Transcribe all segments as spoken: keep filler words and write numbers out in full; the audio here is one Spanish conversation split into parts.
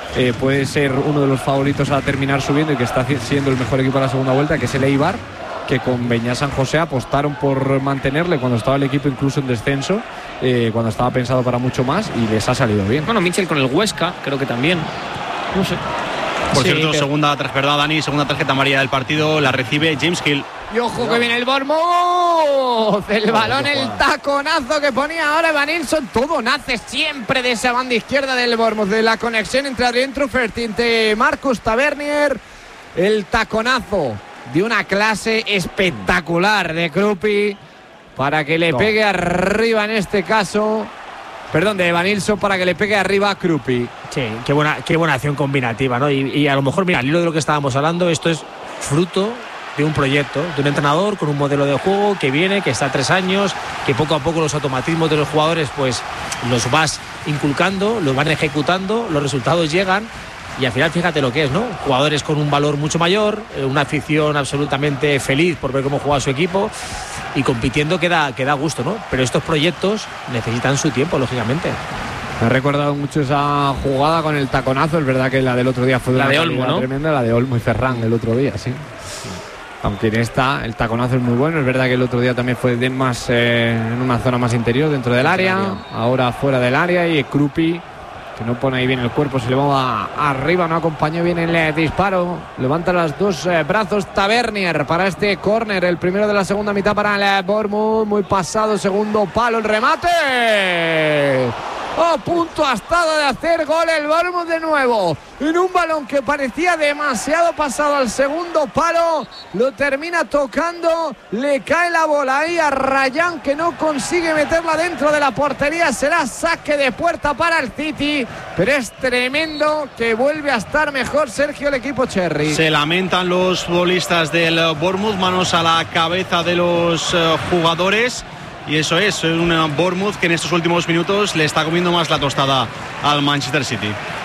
eh, puede ser uno de los favoritos a terminar subiendo y que está siendo el mejor equipo de la segunda vuelta, que es el Eibar, que con Beñat San José apostaron por mantenerle cuando estaba el equipo incluso en descenso, eh, cuando estaba pensado para mucho más, y les ha salido bien. Bueno, Michel con el Huesca, creo que también. No sé. Por Sí, cierto, pero... segunda, ¿verdad, Dani? Segunda tarjeta amarilla del partido, la recibe James Hill. Y ojo que viene el Bournemouth, el balón, el taconazo que ponía ahora Evanilson. Todo nace siempre de esa banda izquierda del Bournemouth, de la conexión entre Adrien Truffert y entre Marcus Tavernier. El taconazo de una clase espectacular de Kruppi para que le pegue arriba, en este caso, perdón, de Evanilson, para que le pegue arriba a Kruppi. Sí, qué buena, qué buena acción combinativa, ¿no? Y, y a lo mejor, mira, al hilo de lo que estábamos hablando, esto es fruto de un proyecto, de un entrenador con un modelo de juego que viene, que está a tres años, que poco a poco los automatismos de los jugadores pues los vas inculcando, los van ejecutando, los resultados llegan. Y al final fíjate lo que es, ¿no? Jugadores con un valor mucho mayor, una afición absolutamente feliz por ver cómo juega su equipo y compitiendo que da, que da gusto, ¿no? Pero estos proyectos necesitan su tiempo, lógicamente. Me ha recordado mucho esa jugada con el taconazo. Es verdad que la del otro día fue la una de Olmo, ¿no? Tremenda, la de Olmo y Ferran el otro día, sí. Aunque en esta el taconazo es muy bueno. Es verdad que el otro día también fue de más eh, en una zona más interior dentro del área, ahora fuera del área, y Kruppi, que no pone ahí bien el cuerpo, se le va arriba, no acompañó bien el disparo. Levanta los dos eh, brazos Tavernier para este córner, el primero de la segunda mitad para el Bournemouth. Muy pasado, segundo palo, el remate. A punto ha estado de hacer gol el Bournemouth de nuevo, en un balón que parecía demasiado pasado al segundo palo. Lo termina tocando, le cae la bola ahí a Ryan, que no consigue meterla dentro de la portería. Será saque de puerta para el City, pero es tremendo que vuelve a estar mejor, Sergio, el equipo Cherry. Se lamentan los futbolistas del Bournemouth, manos a la cabeza de los uh, jugadores. Y eso es, un Bournemouth que en estos últimos minutos le está comiendo más la tostada al Manchester City.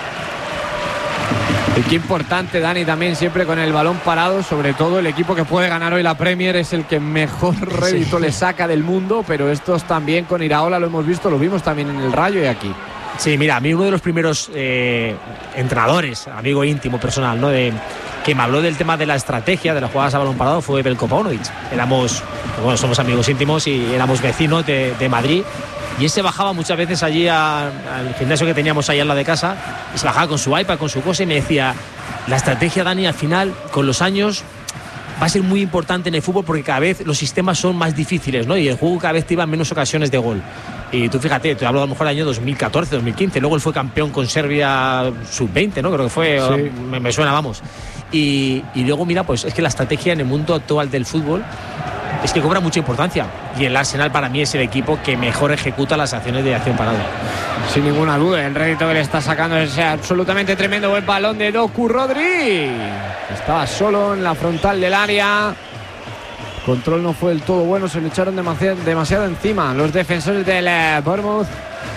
Y qué importante, Dani, también siempre con el balón parado. Sobre todo el equipo que puede ganar hoy la Premier es el que mejor rédito sí. le saca del mundo. Pero estos también con Iraola lo hemos visto, lo vimos también en el Rayo y aquí. Sí, mira, a mí uno de los primeros eh, entrenadores, amigo íntimo, personal, ¿no? De, que me habló del tema de la estrategia de las jugadas a balón parado fue Belko Paunovic. Éramos, bueno, somos amigos íntimos y éramos vecinos de, de Madrid. Y él se bajaba muchas veces allí a, al gimnasio que teníamos ahí al lado de casa, y se bajaba con su iPad, con su cosa, y me decía: la estrategia, Dani, al final, con los años, va a ser muy importante en el fútbol porque cada vez los sistemas son más difíciles, ¿no? Y el juego cada vez te iba en menos ocasiones de gol. Y tú fíjate, te hablo a lo mejor del año dos mil catorce, dos mil quince, luego él fue campeón con Serbia sub veinte, ¿no? Creo que fue, sí. me, me suena, vamos. Y, y luego mira, pues es que la estrategia en el mundo actual del fútbol es que cobra mucha importancia, y el Arsenal para mí es el equipo que mejor ejecuta las acciones de acción parada. Sin ninguna duda, el rédito que le está sacando es absolutamente tremendo. Buen balón de Doku Rodri, estaba solo en la frontal del área. Control no fue del todo bueno, se le echaron demasiado, demasiado encima los defensores del Bournemouth.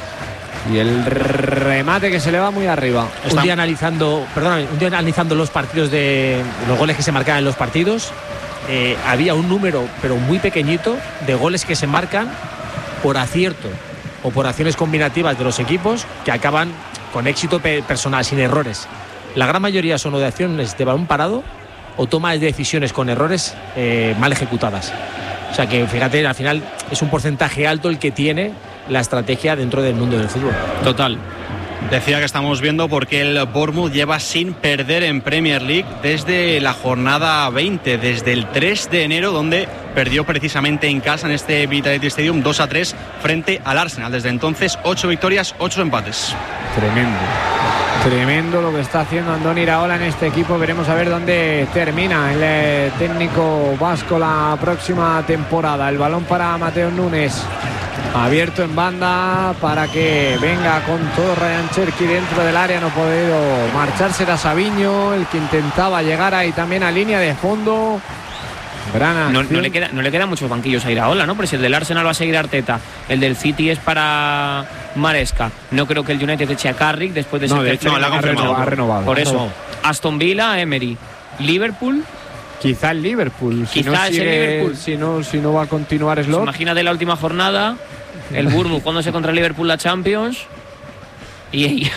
Y el remate que se le va muy arriba. Un día analizando, perdóname, un día analizando los partidos de los goles que se marcaban en los partidos, eh, había un número, pero muy pequeñito, de goles que se marcan por acierto o por acciones combinativas de los equipos que acaban con éxito personal, sin errores. La gran mayoría son o de acciones de balón parado o toma de decisiones con errores eh, mal ejecutadas. O sea que fíjate, al final es un porcentaje alto el que tiene la estrategia dentro del mundo del fútbol. Total. Decía que estamos viendo porque el Bournemouth lleva sin perder en Premier League desde la jornada veinte, desde el tres de enero, donde perdió precisamente en casa en este Vitality Stadium dos a tres frente al Arsenal. Desde entonces, ocho victorias, ocho empates. Tremendo. Tremendo lo que está haciendo Andoni Iraola en este equipo. Veremos a ver dónde termina el eh, técnico vasco la próxima temporada. El balón para Mateo Núñez, abierto en banda para que venga con todo Ryan Cherki dentro del área. No ha podido marcharse, era Savinho el que intentaba llegar ahí también a línea de fondo. Gran no, no, le queda, no le quedan muchos banquillos a Iraola, ¿no? Porque si el del Arsenal va a seguir Arteta, el del City es para Maresca. No creo que el United eche a Carrick después de no, ese de hecho, no, ha renovado, ha renovado. Por eso, renovado. Aston Villa, Emery, Liverpool. Quizá el Liverpool. Si Quizá no es sigue, el Liverpool. Si no, si no va a continuar Slot. Pues imagínate la última jornada, el Bournemouth jugándose contra el Liverpool la Champions y, y,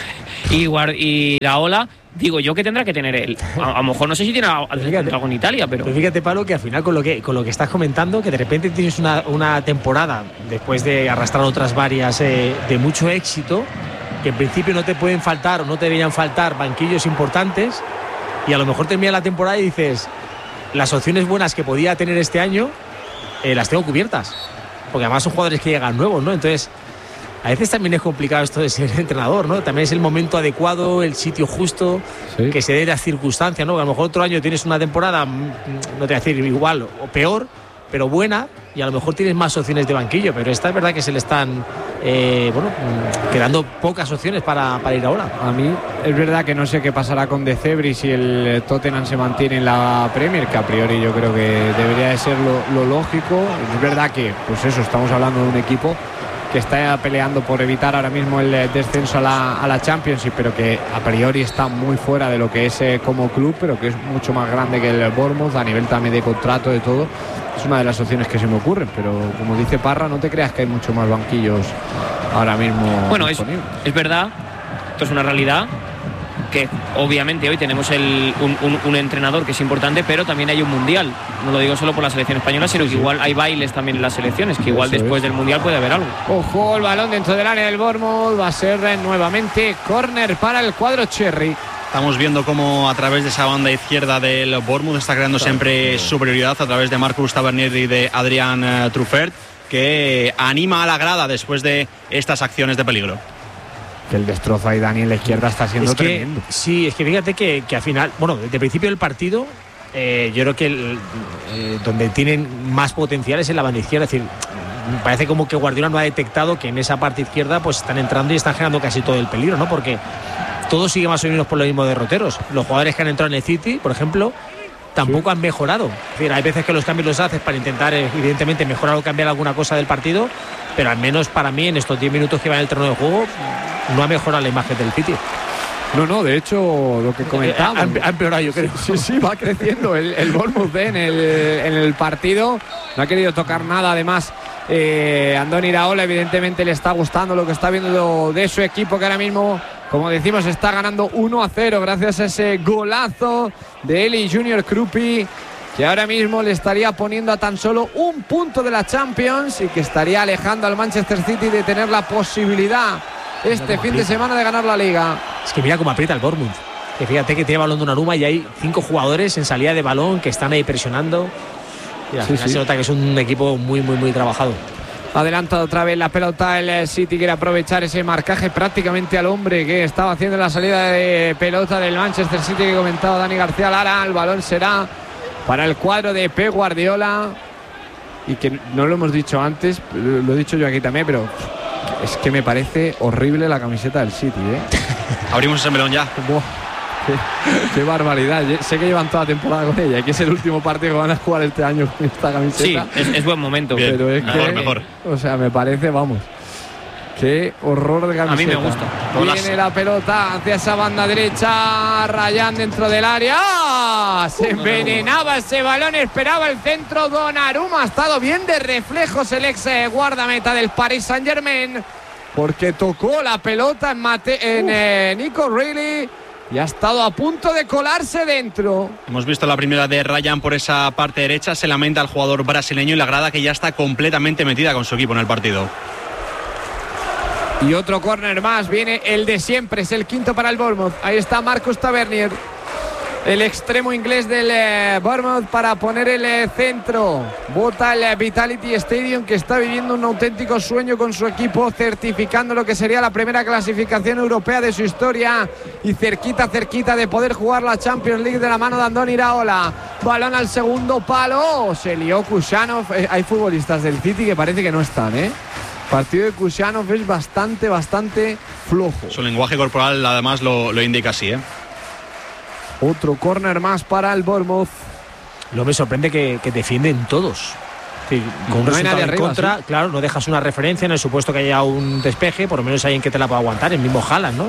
Y, y Iraola, digo yo que tendrá que tener él. A, a lo mejor no sé si tiene algo en Italia, pero... pero fíjate, Pablo, que al final con lo que, con lo que estás comentando, que de repente tienes una, una temporada, después de arrastrar otras varias, eh, de mucho éxito, que en principio no te pueden faltar o no te deberían faltar banquillos importantes, y a lo mejor termina la temporada y dices, las opciones buenas que podía tener este año, eh, las tengo cubiertas. Porque además son jugadores que llegan nuevos, ¿no? Entonces... a veces también es complicado esto de ser entrenador, ¿no? También es el momento adecuado, el sitio justo, sí, que se dé las circunstancias, ¿no? A lo mejor otro año tienes una temporada, no te voy a decir igual o peor, pero buena, y a lo mejor tienes más opciones de banquillo, pero esta es verdad que se le están eh, bueno, quedando pocas opciones para, para ir ahora. A mí es verdad que no sé qué pasará con De Zebri si el Tottenham se mantiene en la Premier, que a priori yo creo que debería de ser lo, lo lógico. Es verdad que, pues eso, estamos hablando de un equipo que está peleando por evitar ahora mismo el descenso a la, a la Championship, pero que a priori está muy fuera de lo que es eh, como club, pero que es mucho más grande que el Bournemouth a nivel también de contrato, de todo. Es una de las opciones que se me ocurren, pero como dice Parra, no te creas que hay mucho más banquillos ahora mismo. Bueno, es, es verdad, esto es una realidad, que obviamente hoy tenemos el, un, un, un entrenador que es importante, pero también hay un mundial. No lo digo solo por la selección española, sino que igual hay bailes también en las selecciones, que igual Eso después es. del mundial puede haber algo. Ojo, el balón dentro del área del Bournemouth, va a ser nuevamente córner para el cuadro Cherry. Estamos viendo cómo a través de esa banda izquierda del Bournemouth está creando siempre superioridad a través de Marcus Tavernier y de Adrian uh, Truffert, que anima a la grada después de estas acciones de peligro. Que el destrozo ahí, Dani, en la izquierda está siendo es que, tremendo. Sí, es que fíjate que, que al final, bueno, desde el principio del partido, eh, yo creo que el, eh, donde tienen más potencial es en la banda izquierda. Es decir, parece como que Guardiola no ha detectado que en esa parte izquierda pues están entrando y están generando casi todo el peligro, ¿no? Porque todo sigue más o menos por los mismos derroteros. Los jugadores que han entrado en el City, por ejemplo, tampoco sí. han mejorado. Es decir, hay veces que los cambios los haces para intentar, evidentemente, mejorar o cambiar alguna cosa del partido, pero al menos para mí, en estos diez minutos que va en el terreno de juego, no ha mejorado la imagen del City. No, no, de hecho, lo que comentaba. Ha empeorado, yo creo. Sí, sí, va creciendo el, el Bournemouth en el, en el partido. No ha querido tocar nada, además. Eh, Andoni Iraola, evidentemente, le está gustando lo que está viendo de su equipo, que ahora mismo, como decimos, está ganando uno a cero gracias a ese golazo de Eli Junior Krupi, que ahora mismo le estaría poniendo a tan solo un punto de la Champions y que estaría alejando al Manchester City de tener la posibilidad este fin de semana de ganar la Liga. Es que mira cómo aprieta el Bournemouth, que fíjate que tiene balón de Donnarumma y hay cinco jugadores en salida de balón que están ahí presionando. Mira, sí, sí. Se nota que es un equipo muy, muy, muy trabajado. Adelanta otra vez la pelota, el City quiere aprovechar ese marcaje prácticamente al hombre que estaba haciendo la salida de pelota del Manchester City, que comentaba Dani García Lara. El balón será para el cuadro de Pep Guardiola, y que no lo hemos dicho antes, lo he dicho yo aquí también, pero es que me parece horrible la camiseta del City, ¿eh? Abrimos ese melón ya. Buah, qué, qué barbaridad. Sé que llevan toda la temporada con ella y que es el último partido que van a jugar este año con esta camiseta. Sí, es, es buen momento. Bien, pero es mejor, que, mejor. O sea, me parece, vamos, qué horror de camiseta. A mí me gusta. Viene la pelota hacia esa banda derecha, Ryan dentro del área. ¡Ah! Se envenenaba ese balón, esperaba el centro. Donnarumma ha estado bien de reflejos, el ex guardameta del Paris Saint-Germain, porque tocó la pelota en, Mate en eh, Nico Reilly y ha estado a punto de colarse dentro. Hemos visto la primera de Ryan por esa parte derecha. Se lamenta el jugador brasileño y la grada que ya está completamente metida con su equipo en el partido. Y otro córner más, viene el de siempre, es el quinto para el Bournemouth. Ahí está Marcus Tavernier, el extremo inglés del eh, Bournemouth, para poner el eh, centro. Bota el eh, Vitality Stadium, que está viviendo un auténtico sueño con su equipo, certificando lo que sería la primera clasificación europea de su historia y cerquita, cerquita de poder jugar la Champions League de la mano de Andoni Iraola. Balón al segundo palo, se lió Kušanov. Eh, hay futbolistas del City que parece que no están, ¿eh? Partido de Kušanov es bastante, bastante flojo. Su lenguaje corporal además lo, lo indica así, ¿eh? Otro córner más para el Bournemouth. Lo me sorprende que, que defienden todos. Sí, con un no resultado hay nadie en arriba, contra, ¿sí? Claro, no dejas una referencia en el supuesto que haya un despeje, por lo menos hay en que te la pueda aguantar, el mismo Haaland, ¿no?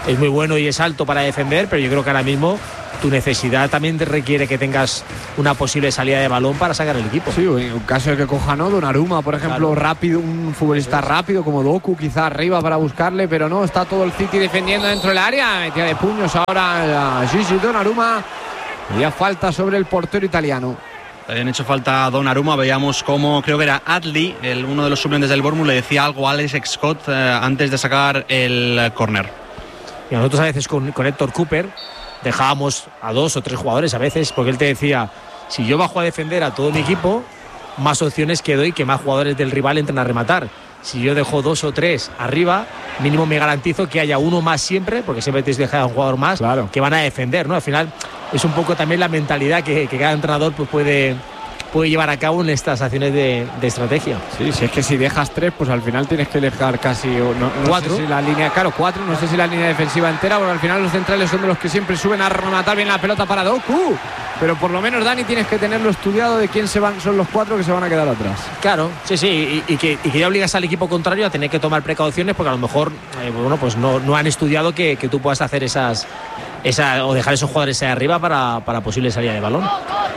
es muy bueno y es alto para defender, pero yo creo que ahora mismo tu necesidad también te requiere que tengas una posible salida de balón para sacar el equipo. Sí, en un caso de que coja, ¿no? Donnarumma, por ejemplo, claro. rápido, un futbolista rápido como Doku, quizá arriba para buscarle, pero no, está todo el City defendiendo dentro del área, metida de puños ahora a Gigi Donnarumma, ya falta sobre el portero italiano. Habían hecho falta a Donnarumma, veíamos cómo, creo que era Adli, el, uno de los suplentes del Bournemouth, le decía algo a Alex Scott eh, antes de sacar el córner. Y nosotros a veces con, con Héctor Cooper dejábamos a dos o tres jugadores a veces, porque él te decía, si yo bajo a defender a todo mi equipo, más opciones que doy que más jugadores del rival entren a rematar. Si yo dejo dos o tres arriba, mínimo me garantizo que haya uno más siempre, porque siempre tienes que dejar a un jugador más, claro, que van a defender, ¿no? Al final es un poco también la mentalidad que, que cada entrenador pues puede, puede llevar a cabo en estas acciones de, de estrategia. Sí, si es que si dejas tres, pues al final tienes que dejar casi no, no cuatro. Sé si la línea, claro, cuatro, no sé si la línea defensiva entera, porque al final los centrales son de los que siempre suben a rematar bien la pelota para Doku. Pero por lo menos, Dani, tienes que tenerlo estudiado de quién se van, son los cuatro que se van a quedar atrás. Claro, sí, sí, y, y, que, y que ya obligas al equipo contrario a tener que tomar precauciones, porque a lo mejor eh, bueno, pues no, no han estudiado que, que tú puedas hacer esas, esa, o dejar esos jugadores ahí arriba para, para posible salida de balón.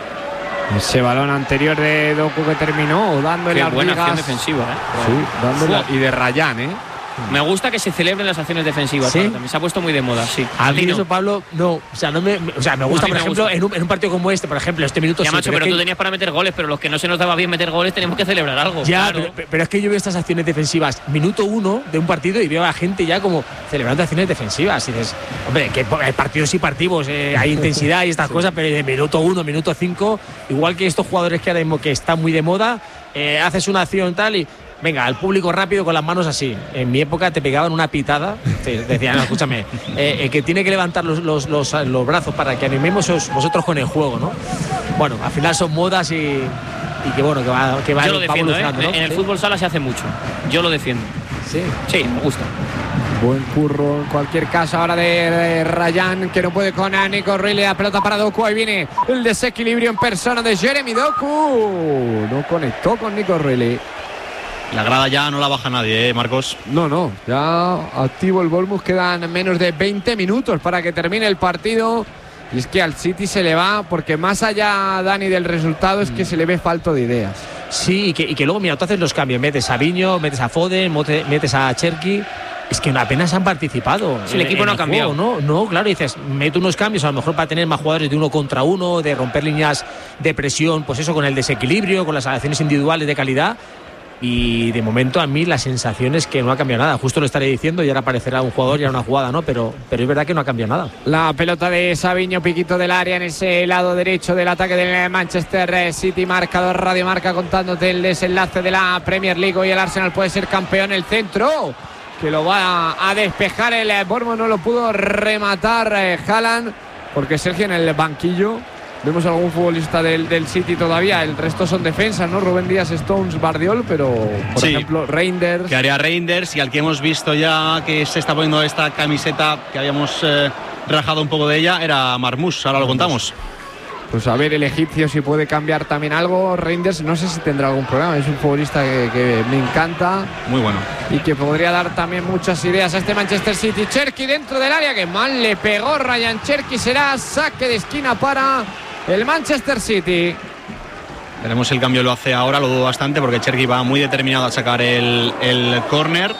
Ese balón anterior de Doku que terminó dándole Qué las buena vigas. acción defensiva, ¿eh? Sí, dándole, y de Rayán, ¿eh? Me gusta que se celebren las acciones defensivas. ¿Sí? También se ha puesto muy de moda, sí. A mí no. eso, Pablo, no. O sea, no me, o sea, me gusta, por me ejemplo, gusta. En, un, en un partido como este, por ejemplo, este minuto. Ya, sí, macho, pero, pero tú que... tenías para meter goles, pero los que no se nos daba bien meter goles tenemos que celebrar algo. Ya, claro. pero, pero es que yo veo estas acciones defensivas, minuto uno de un partido, y veo a la gente ya como celebrando acciones defensivas. Y dices, hombre, que hay partidos y partidos, eh, hay intensidad y estas sí. cosas, pero de minuto uno, minuto cinco, igual que estos jugadores que ahora mismo que están muy de moda, eh, haces una acción tal y. Venga, al público rápido con las manos así. En mi época te pegaban una pitada. Te decían, no, escúchame, eh, eh, que tiene que levantar los, los, los, los brazos para que animemos vosotros con el juego, ¿no? Bueno, al final son modas y, y que bueno, que va, que va, Yo lo defiendo, va evolucionando, ¿eh? ¿no? En el ¿Sí? fútbol sala se hace mucho. Yo lo defiendo. Sí. Sí, me gusta. Buen curro en cualquier caso ahora de, de Rayán, que no puede con Nico Riley. La pelota para Doku. Ahí viene el desequilibrio en persona de Jeremy Doku. No conectó con Nico Riley. La grada ya no la baja nadie, ¿eh, Marcos? No, no, ya activo el Bournemouth, quedan menos de veinte minutos para que termine el partido. Y es que al City se le va, porque más allá, Dani, del resultado, es que se le ve falto de ideas. Sí, y que, y que luego, mira, tú haces los cambios, metes a Viño, metes a Foden, metes a Cherki. Es que apenas han participado. Si el equipo no ha cambiado. Juego, ¿no? No, claro, dices, mete unos cambios, a lo mejor para tener más jugadores de uno contra uno, de romper líneas de presión, pues eso, con el desequilibrio, con las acciones individuales de calidad. Y de momento a mí la sensación es que no ha cambiado nada. Justo lo estaré diciendo y ahora aparecerá un jugador y ahora una jugada, ¿no? Pero, pero es verdad que no ha cambiado nada. La pelota de Sabiño, piquito del área en ese lado derecho del ataque del Manchester City. Marcador Radio Marca contándote el desenlace de la Premier League. Hoy el Arsenal puede ser campeón. El centro que lo va a despejar el Bournemouth, no lo pudo rematar eh, Haaland, porque Sergio en el banquillo. Vemos algún futbolista del, del City todavía, el resto son defensas, ¿no? Rubén Díaz, Stones, Bardiol, pero por sí, ejemplo Reinders. Que haría Reinders, y al que hemos visto ya que se está poniendo esta camiseta que habíamos eh, rajado un poco de ella, era Marmoush, ahora lo contamos. Pues a ver el egipcio si puede cambiar también algo. Reinders no sé si tendrá algún problema, es un futbolista que, que me encanta. Muy bueno. Y que podría dar también muchas ideas a este Manchester City. Cherki dentro del área, que mal le pegó Ryan Cherki, será saque de esquina para el Manchester City. Veremos el cambio, lo hace ahora, lo dudo bastante, porque Cherki va muy determinado a sacar el, el córner.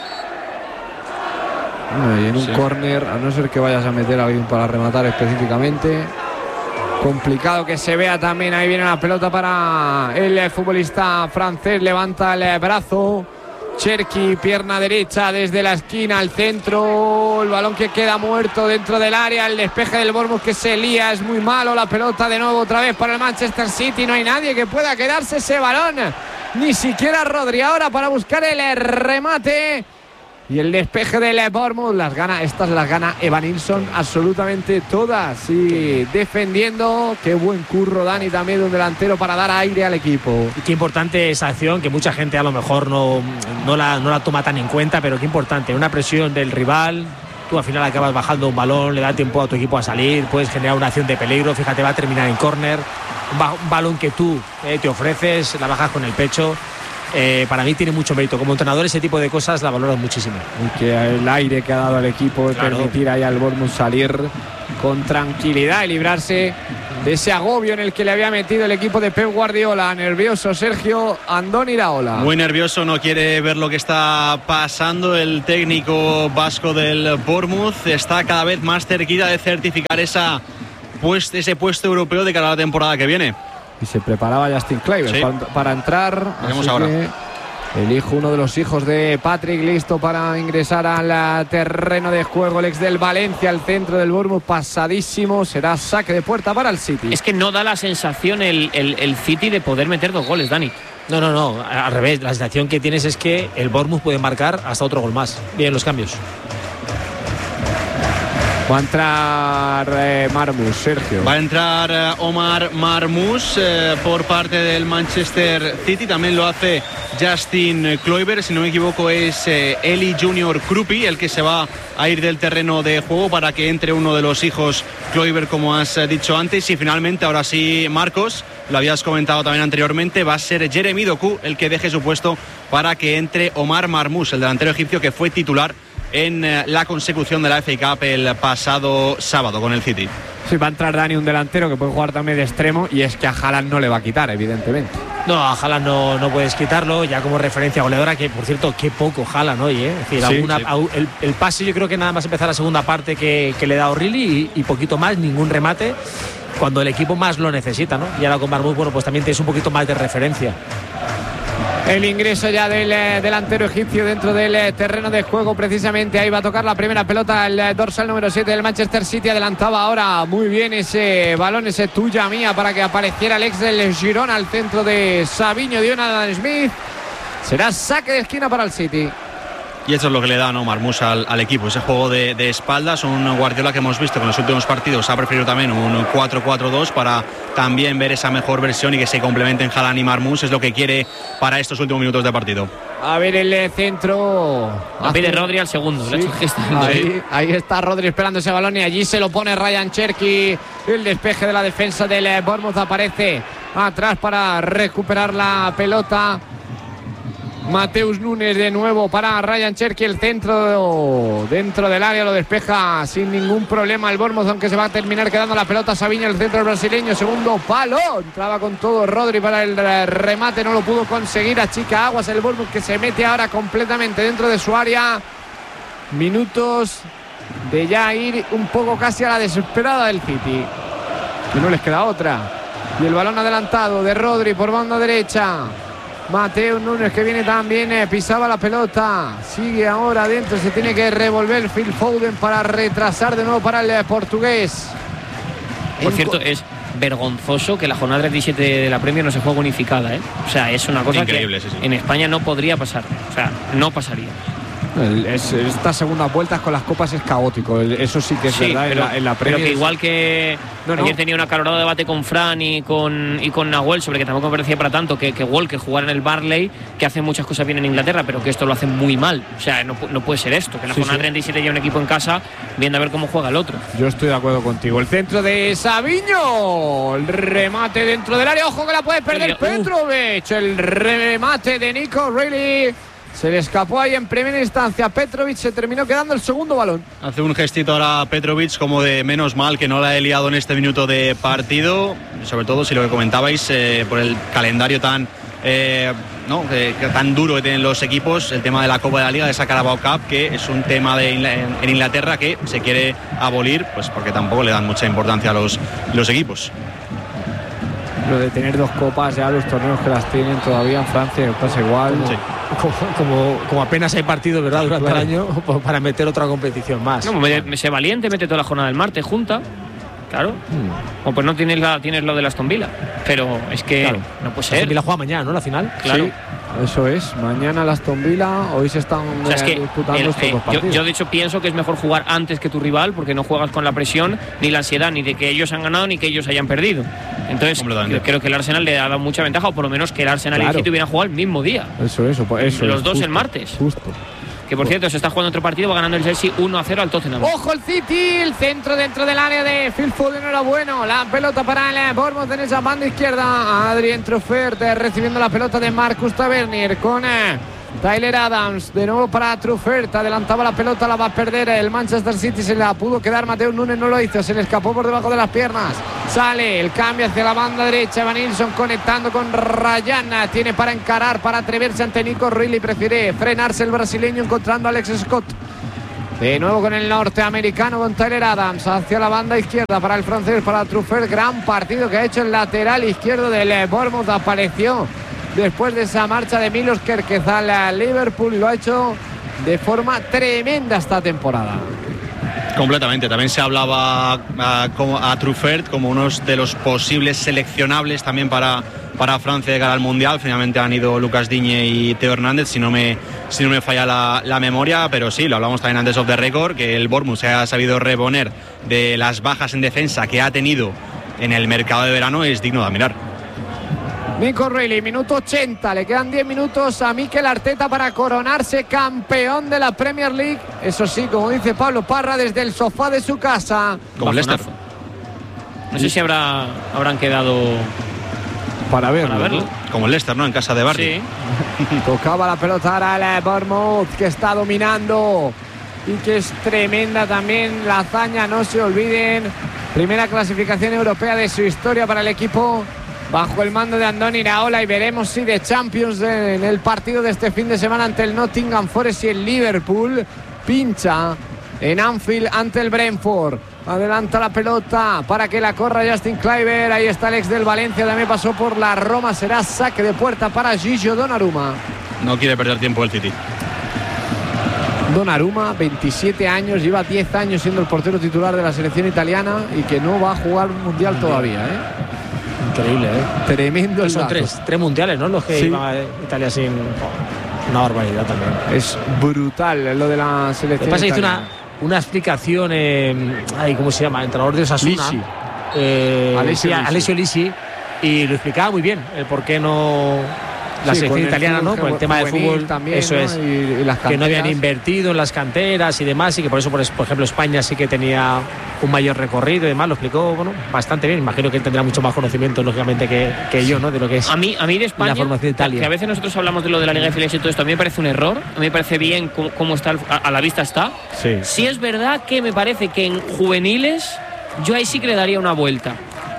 Bueno, y en un sí. córner, a no ser que vayas a meter a alguien para rematar específicamente, complicado que se vea también. Ahí viene la pelota para el futbolista francés, levanta el brazo Cherki, pierna derecha desde la esquina al centro, el balón que queda muerto dentro del área, el despeje del Bournemouth que se lía, es muy malo, la pelota de nuevo otra vez para el Manchester City, no hay nadie que pueda quedarse ese balón, ni siquiera Rodri ahora para buscar el remate. Y el despeje del Bournemouth, las gana, estas las gana Evan Nilsson absolutamente todas. Y defendiendo, qué buen curro, Dani, también de un delantero para dar aire al equipo. Y qué importante esa acción, que mucha gente a lo mejor no, no, la, no la toma tan en cuenta, pero qué importante, una presión del rival. Tú al final acabas bajando un balón, le da tiempo a tu equipo a salir, puedes generar una acción de peligro, fíjate, va a terminar en córner. Un, ba- un balón que tú eh, te ofreces, la bajas con el pecho. eh, para mí tiene mucho mérito. Como entrenador ese tipo de cosas la valoran muchísimo. Y que el aire que ha dado al equipo de claro. permitir ahí al Bournemouth salir con tranquilidad y librarse de ese agobio en el que le había metido el equipo de Pep Guardiola. Nervioso Sergio Andoni Iraola. Muy nervioso, no quiere ver lo que está pasando. El técnico vasco del Bournemouth está cada vez más cerquita de certificar esa, pues, ese puesto europeo de cara a la temporada que viene. Y se preparaba Justin Kluivert sí. para, para entrar. Veremos ahora. El hijo, uno de los hijos de Patrick, listo para ingresar al terreno de juego. El ex del Valencia, al centro del Bournemouth, pasadísimo. Será saque de puerta para el City. Es que no da la sensación el, el, el City de poder meter dos goles, Dani. No, no, no. Al revés. La sensación que tienes es que el Bournemouth puede marcar hasta otro gol más. Bien los cambios. Va a entrar eh, Marmoush, Sergio. Va a entrar eh, Omar Marmoush eh, por parte del Manchester City. También lo hace Justin Kluivert. Si no me equivoco es eh, Eli Junior Krupi el que se va a ir del terreno de juego para que entre uno de los hijos Kluivert, como has eh, dicho antes. Y finalmente, ahora sí, Marcos, lo habías comentado también anteriormente, va a ser Jeremy Doku el que deje su puesto para que entre Omar Marmoush, el delantero egipcio que fue titular en la consecución de la F A Cup el pasado sábado con el City. Sí, va a entrar Dani, un delantero que puede jugar también de extremo, y es que a Haaland no le va a quitar, evidentemente. No, a Haaland no, no puedes quitarlo, ya como referencia goleadora, que por cierto, qué poco Haaland hoy, ¿eh? Es decir, sí, alguna, sí. El, el pase yo creo que nada más empezar la segunda parte que, que le da O'Reilly y, y poquito más, ningún remate, cuando el equipo más lo necesita, ¿no? Y ahora con Marmoush, bueno, pues también tienes un poquito más de referencia. El ingreso ya del eh, delantero egipcio dentro del eh, terreno de juego, precisamente ahí va a tocar la primera pelota el eh, dorsal número siete del Manchester City. Adelantaba ahora muy bien ese balón, ese tuya mía, para que apareciera el ex del Girona al centro de Savinho, de Jonathan Smith. Será saque de esquina para el City. Y eso es lo que le da, ¿no?, Marmoush al, al equipo, ese juego de, de espaldas. Un Guardiola que hemos visto que en los últimos partidos ha preferido también un cuatro cuatro dos para también ver esa mejor versión y que se complementen Haaland y Marmoush. Es lo que quiere para estos últimos minutos de partido. A ver el centro. A pide Rodri al segundo. Sí. Ahí, ahí está Rodri esperando ese balón y allí se lo pone Ryan Cherki. El despeje de la defensa del Bournemouth aparece atrás para recuperar la pelota. Mateus Nunes de nuevo para Ryan Cherki, el centro dentro del área, lo despeja sin ningún problema el Bournemouth, aunque se va a terminar quedando la pelota. Savinho, el centro brasileño, segundo palo, entraba con todo Rodri para el remate, no lo pudo conseguir, achica aguas el Bournemouth, que se mete ahora completamente dentro de su área. Minutos de ya ir un poco casi a la desesperada del City, que no les queda otra. Y el balón adelantado de Rodri por banda derecha. Mateus Nunes, que viene también, eh, pisaba la pelota, sigue ahora adentro, se tiene que revolver Phil Foden para retrasar de nuevo para el eh, portugués. Por cierto, es vergonzoso que la jornada treinta y siete de la Premier no se juegue unificada, ¿eh? O sea, es una cosa increíble, que sí, sí. en España no podría pasar, o sea, no pasaría. El, es, estas segundas vueltas con las copas es caótico, el, eso sí que es sí, verdad. Pero, en la, en la pero que igual que no, no. ayer tenía un acalorado debate con Fran y con, y con Nahuel sobre que tampoco me parecía para tanto que, que Walker jugara en el Barley, que hace muchas cosas bien en Inglaterra, pero que esto lo hace muy mal. O sea, no, no puede ser esto, que en la sí, jornada sí. treinta y siete haya un equipo en casa viendo a ver cómo juega el otro. Yo estoy de acuerdo contigo. El centro de Savinho, el remate dentro del área, ojo que la puede perder uh. Petrovic, el remate de Nico O'Reilly. Se le escapó ahí en primera instancia a Petrovic, se terminó quedando el segundo balón. Hace un gestito ahora Petrovic como de menos mal que no la he liado en este minuto de partido, sobre todo si lo que comentabais eh, por el calendario tan eh, no eh, tan duro que tienen los equipos, el tema de la Copa de la Liga, de esa Carabao Cup, que es un tema de en Inglaterra que se quiere abolir, pues porque tampoco le dan mucha importancia a los, los equipos. Lo de tener dos copas, ya los torneos que las tienen todavía en Francia pasa igual. Sí. Como, como, como apenas hay partidos, ¿verdad?, durante claro. el año, para meter otra competición más. No, me, me sé valiente, mete toda la jornada del martes junta. Claro. Hmm. O pues no tienes, la, tienes lo de la Aston Villa. Pero es que claro. no puede ser. Aston Villa juega mañana, ¿no?, la final. Claro. Sí, eso es. Mañana la Aston Villa, hoy se están o sea, es que eh, disputando el, estos eh, dos partidos. Yo, yo de hecho pienso que es mejor jugar antes que tu rival, porque no juegas con la presión ni la ansiedad ni de que ellos han ganado ni que ellos hayan perdido. Entonces yo creo que el Arsenal le ha dado mucha ventaja, o por lo menos que el Arsenal claro. y el City hubieran jugado el mismo día. Eso, eso, eso los es, dos justo, el martes. Justo. Que por cierto, se está jugando otro partido, va ganando el Chelsea uno a cero al Tottenham. Ojo el City, el centro dentro del área de Phil Foden era bueno. La pelota para el Bournemouth en esa banda izquierda. Adrien Truffert recibiendo la pelota de Marcus Tavernier con eh, Tyler Adams. De nuevo para Truffert, adelantaba la pelota, la va a perder el Manchester City. Se la pudo quedar Mateus Nunes, no lo hizo, se le escapó por debajo de las piernas. Sale el cambio hacia la banda derecha. Evan Nilsson conectando con Ryan. Tiene para encarar, para atreverse ante Nico Reilly. Prefiere frenarse el brasileño encontrando a Alex Scott. De nuevo con el norteamericano, con Tyler Adams hacia la banda izquierda para el francés, para Truffert. Gran partido que ha hecho el lateral izquierdo del Bournemouth. Apareció después de esa marcha de Milos Kerkez al Liverpool. Lo ha hecho de forma tremenda esta temporada. Completamente, también se hablaba a, como, a Truffert como uno de los posibles seleccionables también para, para Francia de cara al Mundial. Finalmente han ido Lucas Digne y Theo Hernández, si no me, si no me falla la, la memoria, pero sí, lo hablamos también antes of the record, que el Bournemouth se ha sabido reponer de las bajas en defensa que ha tenido en el mercado de verano, es digno de admirar. Nico Reilly, minuto ochenta, le quedan diez minutos a Mikel Arteta para coronarse campeón de la Premier League. Eso sí, como dice Pablo Parra, desde el sofá de su casa. Como Leicester. No sé si habrá, habrán quedado para verlo, para verlo. ¿no? Como el Leicester, ¿no? En casa de Barry. Sí. Tocaba la pelota ahora el Bournemouth, que está dominando y que es tremenda también la hazaña, no se olviden. Primera clasificación europea de su historia para el equipo bajo el mando de Andoni Iraola, y veremos si de Champions en el partido de este fin de semana ante el Nottingham Forest y el Liverpool pincha en Anfield ante el Brentford. Adelanta la pelota para que la corra Justin Kluivert. Ahí está el ex del Valencia, también pasó por la Roma. Será saque de puerta para Gigio Donnarumma. No quiere perder tiempo el City. Donnarumma, veintisiete años, lleva diez años siendo el portero titular de la selección italiana y que no va a jugar un mundial todavía, ¿eh? Increíble, ¿eh? Tremendo el Son dato. tres, tres mundiales, ¿no? Los que Sí. iba Italia sin... Una barbaridad también. Es brutal lo de la Lo selección que pasa es que hizo italiana. una, una explicación, eh, ay, ¿cómo se llama? Entrenador de Osasuna. Lisi. Eh, Alessio sí, Lisi. Alessio Lisi. Y lo explicaba muy bien, el por qué no... La Sí, selección con el italiana, ¿no? fútbol Con el tema del juvenil fútbol, también, eso ¿no? es. Y, y las Que no habían canteras. invertido en las canteras y demás, y que por eso, por, por ejemplo, España sí que tenía un mayor recorrido y demás. Lo explicó, bueno, bastante bien. Imagino que él tendrá mucho más conocimiento, lógicamente, que, que yo, ¿no? De lo que es A mí, a mí de España, la formación de Italia. que a veces nosotros hablamos de lo de la Liga de Filiales y todo esto, a mí me parece un error. A mí me parece bien cómo, cómo está, a, a la vista está. Sí. Sí es verdad que me parece que en juveniles yo ahí sí que le daría una vuelta.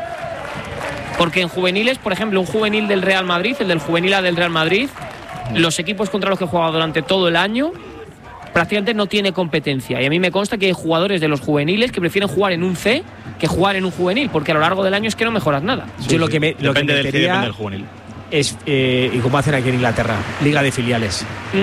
Porque en juveniles, por ejemplo, un juvenil del Real Madrid, el del juvenil A del Real Madrid, los equipos contra los que he jugado durante todo el año prácticamente no tiene competencia. Y a mí me consta que hay jugadores de los juveniles que prefieren jugar en un C que jugar en un juvenil, porque a lo largo del año es que no mejoras nada. Yo lo que me lo que Depende del C, metería depende del juvenil. es, eh, y como hacen aquí en Inglaterra, Liga de Filiales.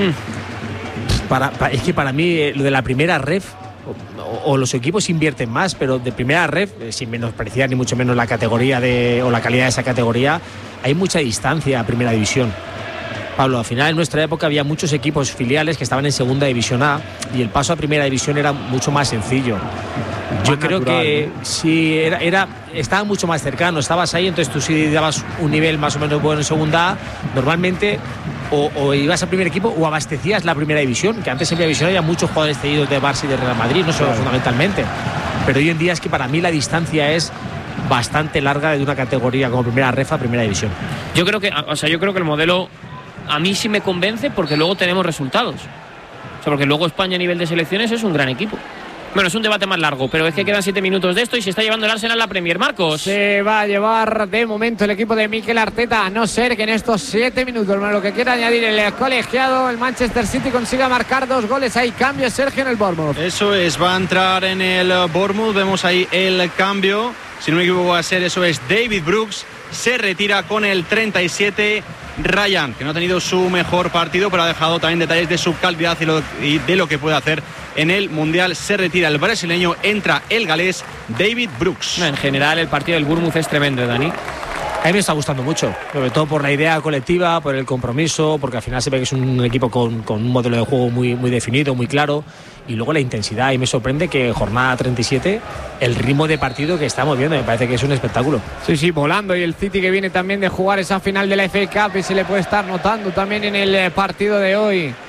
Mm. Para, para- es que para mí eh, lo de la primera ref, o, o los equipos invierten más, pero de primera ref, eh, sin menospreciar ni mucho menos la categoría de, o la calidad de esa categoría, hay mucha distancia a primera división. Pablo, al final en nuestra época había muchos equipos filiales que estaban en segunda división A y el paso a primera división era mucho más sencillo. Yo Más creo natural, que ¿no? sí, era, era, estaba mucho más cercano, estabas ahí, entonces tú sí dabas un nivel más o menos bueno en segunda A, normalmente o, o ibas al primer equipo o abastecías la primera división, que antes en primera división había muchos jugadores cedidos de Barça y de Real Madrid, no solo Claro. fundamentalmente, pero hoy en día es que para mí la distancia es bastante larga de una categoría como primera ref a primera división. Yo creo que, o sea, yo creo que el modelo a mí sí me convence porque luego tenemos resultados. O sea, porque luego España a nivel de selecciones es un gran equipo. Bueno, es un debate más largo, pero es que quedan siete minutos de esto y se está llevando el Arsenal la Premier, Marcos. Se va a llevar de momento el equipo de Mikel Arteta, a no ser que en estos siete minutos, hermano, lo que quiera añadir el colegiado, el Manchester City consiga marcar dos goles. Hay cambio, Sergio, en el Bournemouth. Eso es, va a entrar en el Bournemouth, vemos ahí el cambio, si no me equivoco va a ser, eso es David Brooks, se retira con el treinta y siete. Ryan, que no ha tenido su mejor partido, pero ha dejado también detalles de su calidad y, lo, y de lo que puede hacer en el Mundial. Se retira el brasileño, entra el galés David Brooks. En general el partido del Bournemouth es tremendo, Dani. A mí me está gustando mucho, sobre todo por la idea colectiva, por el compromiso, porque al final se ve que es un equipo con, con un modelo de juego muy, muy definido, muy claro, y luego la intensidad. Y me sorprende que jornada treinta y siete, el ritmo de partido que estamos viendo, me parece que es un espectáculo. Sí, sí, volando. Y el City que viene también de jugar esa final de la F A Cup y se le puede estar notando también en el eh, partido de hoy.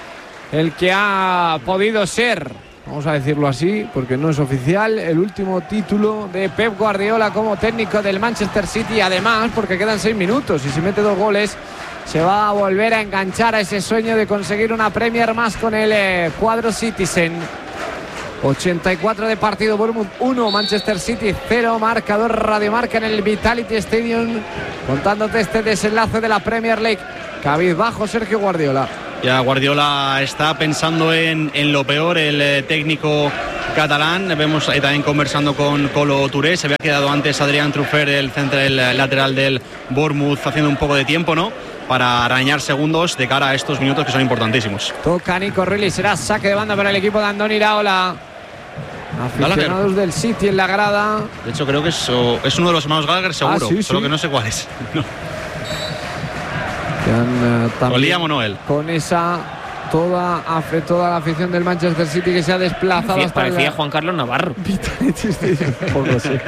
el que ha podido ser, vamos a decirlo así, porque no es oficial, el último título de Pep Guardiola como técnico del Manchester City. Además, porque quedan seis minutos y si mete dos goles se va a volver a enganchar a ese sueño de conseguir una Premier más con el eh, cuadro Citizen. ochenta y cuatro de partido, Bournemouth uno, Manchester City cero, marcador Radiomarca en el Vitality Stadium, contándote este desenlace de la Premier League. Cabizbajo Sergio Guardiola. Ya Guardiola está pensando en, en lo peor, el eh, técnico catalán. Vemos ahí también conversando con Kolo Touré. Se había quedado antes Adrián Truffert, el central, el lateral del Bournemouth, haciendo un poco de tiempo, ¿no?, para arañar segundos de cara a estos minutos que son importantísimos. Toca Nico Reilly, será saque de banda para el equipo de Andoni Iraola. Aficionados del City en la grada. De hecho creo que es, oh, es uno de los hermanos Gallagher seguro, ah, sí, solo sí. que no sé cuál es. No. Han, uh, o Liam o Noel. Con esa toda, afe, toda la afición del Manchester City que se ha desplazado. Parecía, hasta parecía el, Juan Carlos Navarro. Poco, sí.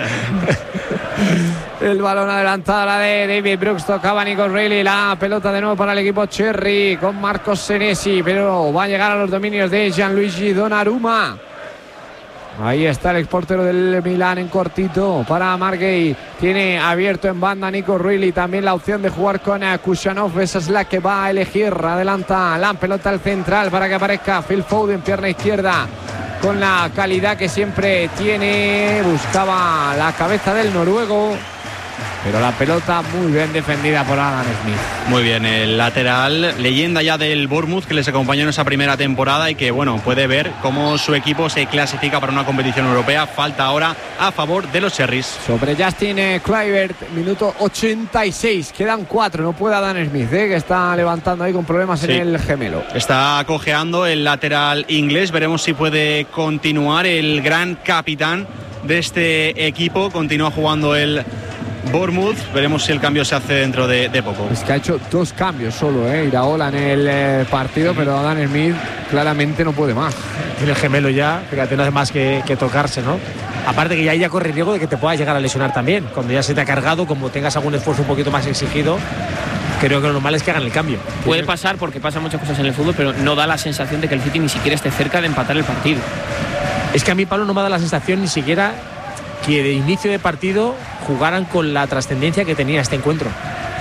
El balón adelantado, la de David Brooks, tocaba Nico Reilly, la pelota de nuevo para el equipo Cherry con Marcos Senesi, pero va a llegar a los dominios de Gianluigi Donnarumma. Ahí está el exportero del Milán en cortito para Margay. Tiene abierto en banda Nico Reilly. También la opción de jugar con Kusanov. Esa es la que va a elegir. Adelanta la pelota al central para que aparezca Phil Foden, pierna izquierda, con la calidad que siempre tiene. Buscaba la cabeza del noruego, pero la pelota muy bien defendida por Adam Smith. Muy bien, el lateral, leyenda ya del Bournemouth, que les acompañó en esa primera temporada y que, bueno, puede ver cómo su equipo se clasifica para una competición europea. Falta ahora a favor de los Cherries. Sobre Justin eh, Kluivert, minuto ochenta y seis, quedan cuatro, no puede Adam Smith, eh, que está levantando ahí con problemas sí. en el gemelo. Está cojeando el lateral inglés, veremos si puede continuar. El gran capitán de este equipo continúa jugando el Bournemouth, veremos si el cambio se hace dentro de, de poco. Es que ha hecho dos cambios solo, eh, Iraola en el eh, partido, pero Adam Smith claramente no puede más. Tiene el gemelo ya, fíjate, no hace más que, que tocarse, ¿no? Aparte que ya ya corre riesgo de que te puedas llegar a lesionar también. Cuando ya se te ha cargado, como tengas algún esfuerzo un poquito más exigido, creo que lo normal es que hagan el cambio. Puede pasar porque pasan muchas cosas en el fútbol, pero no da la sensación de que el City ni siquiera esté cerca de empatar el partido. Es que a mí, Pablo, no me da la sensación ni siquiera que de inicio de partido jugaran con la trascendencia que tenía este encuentro.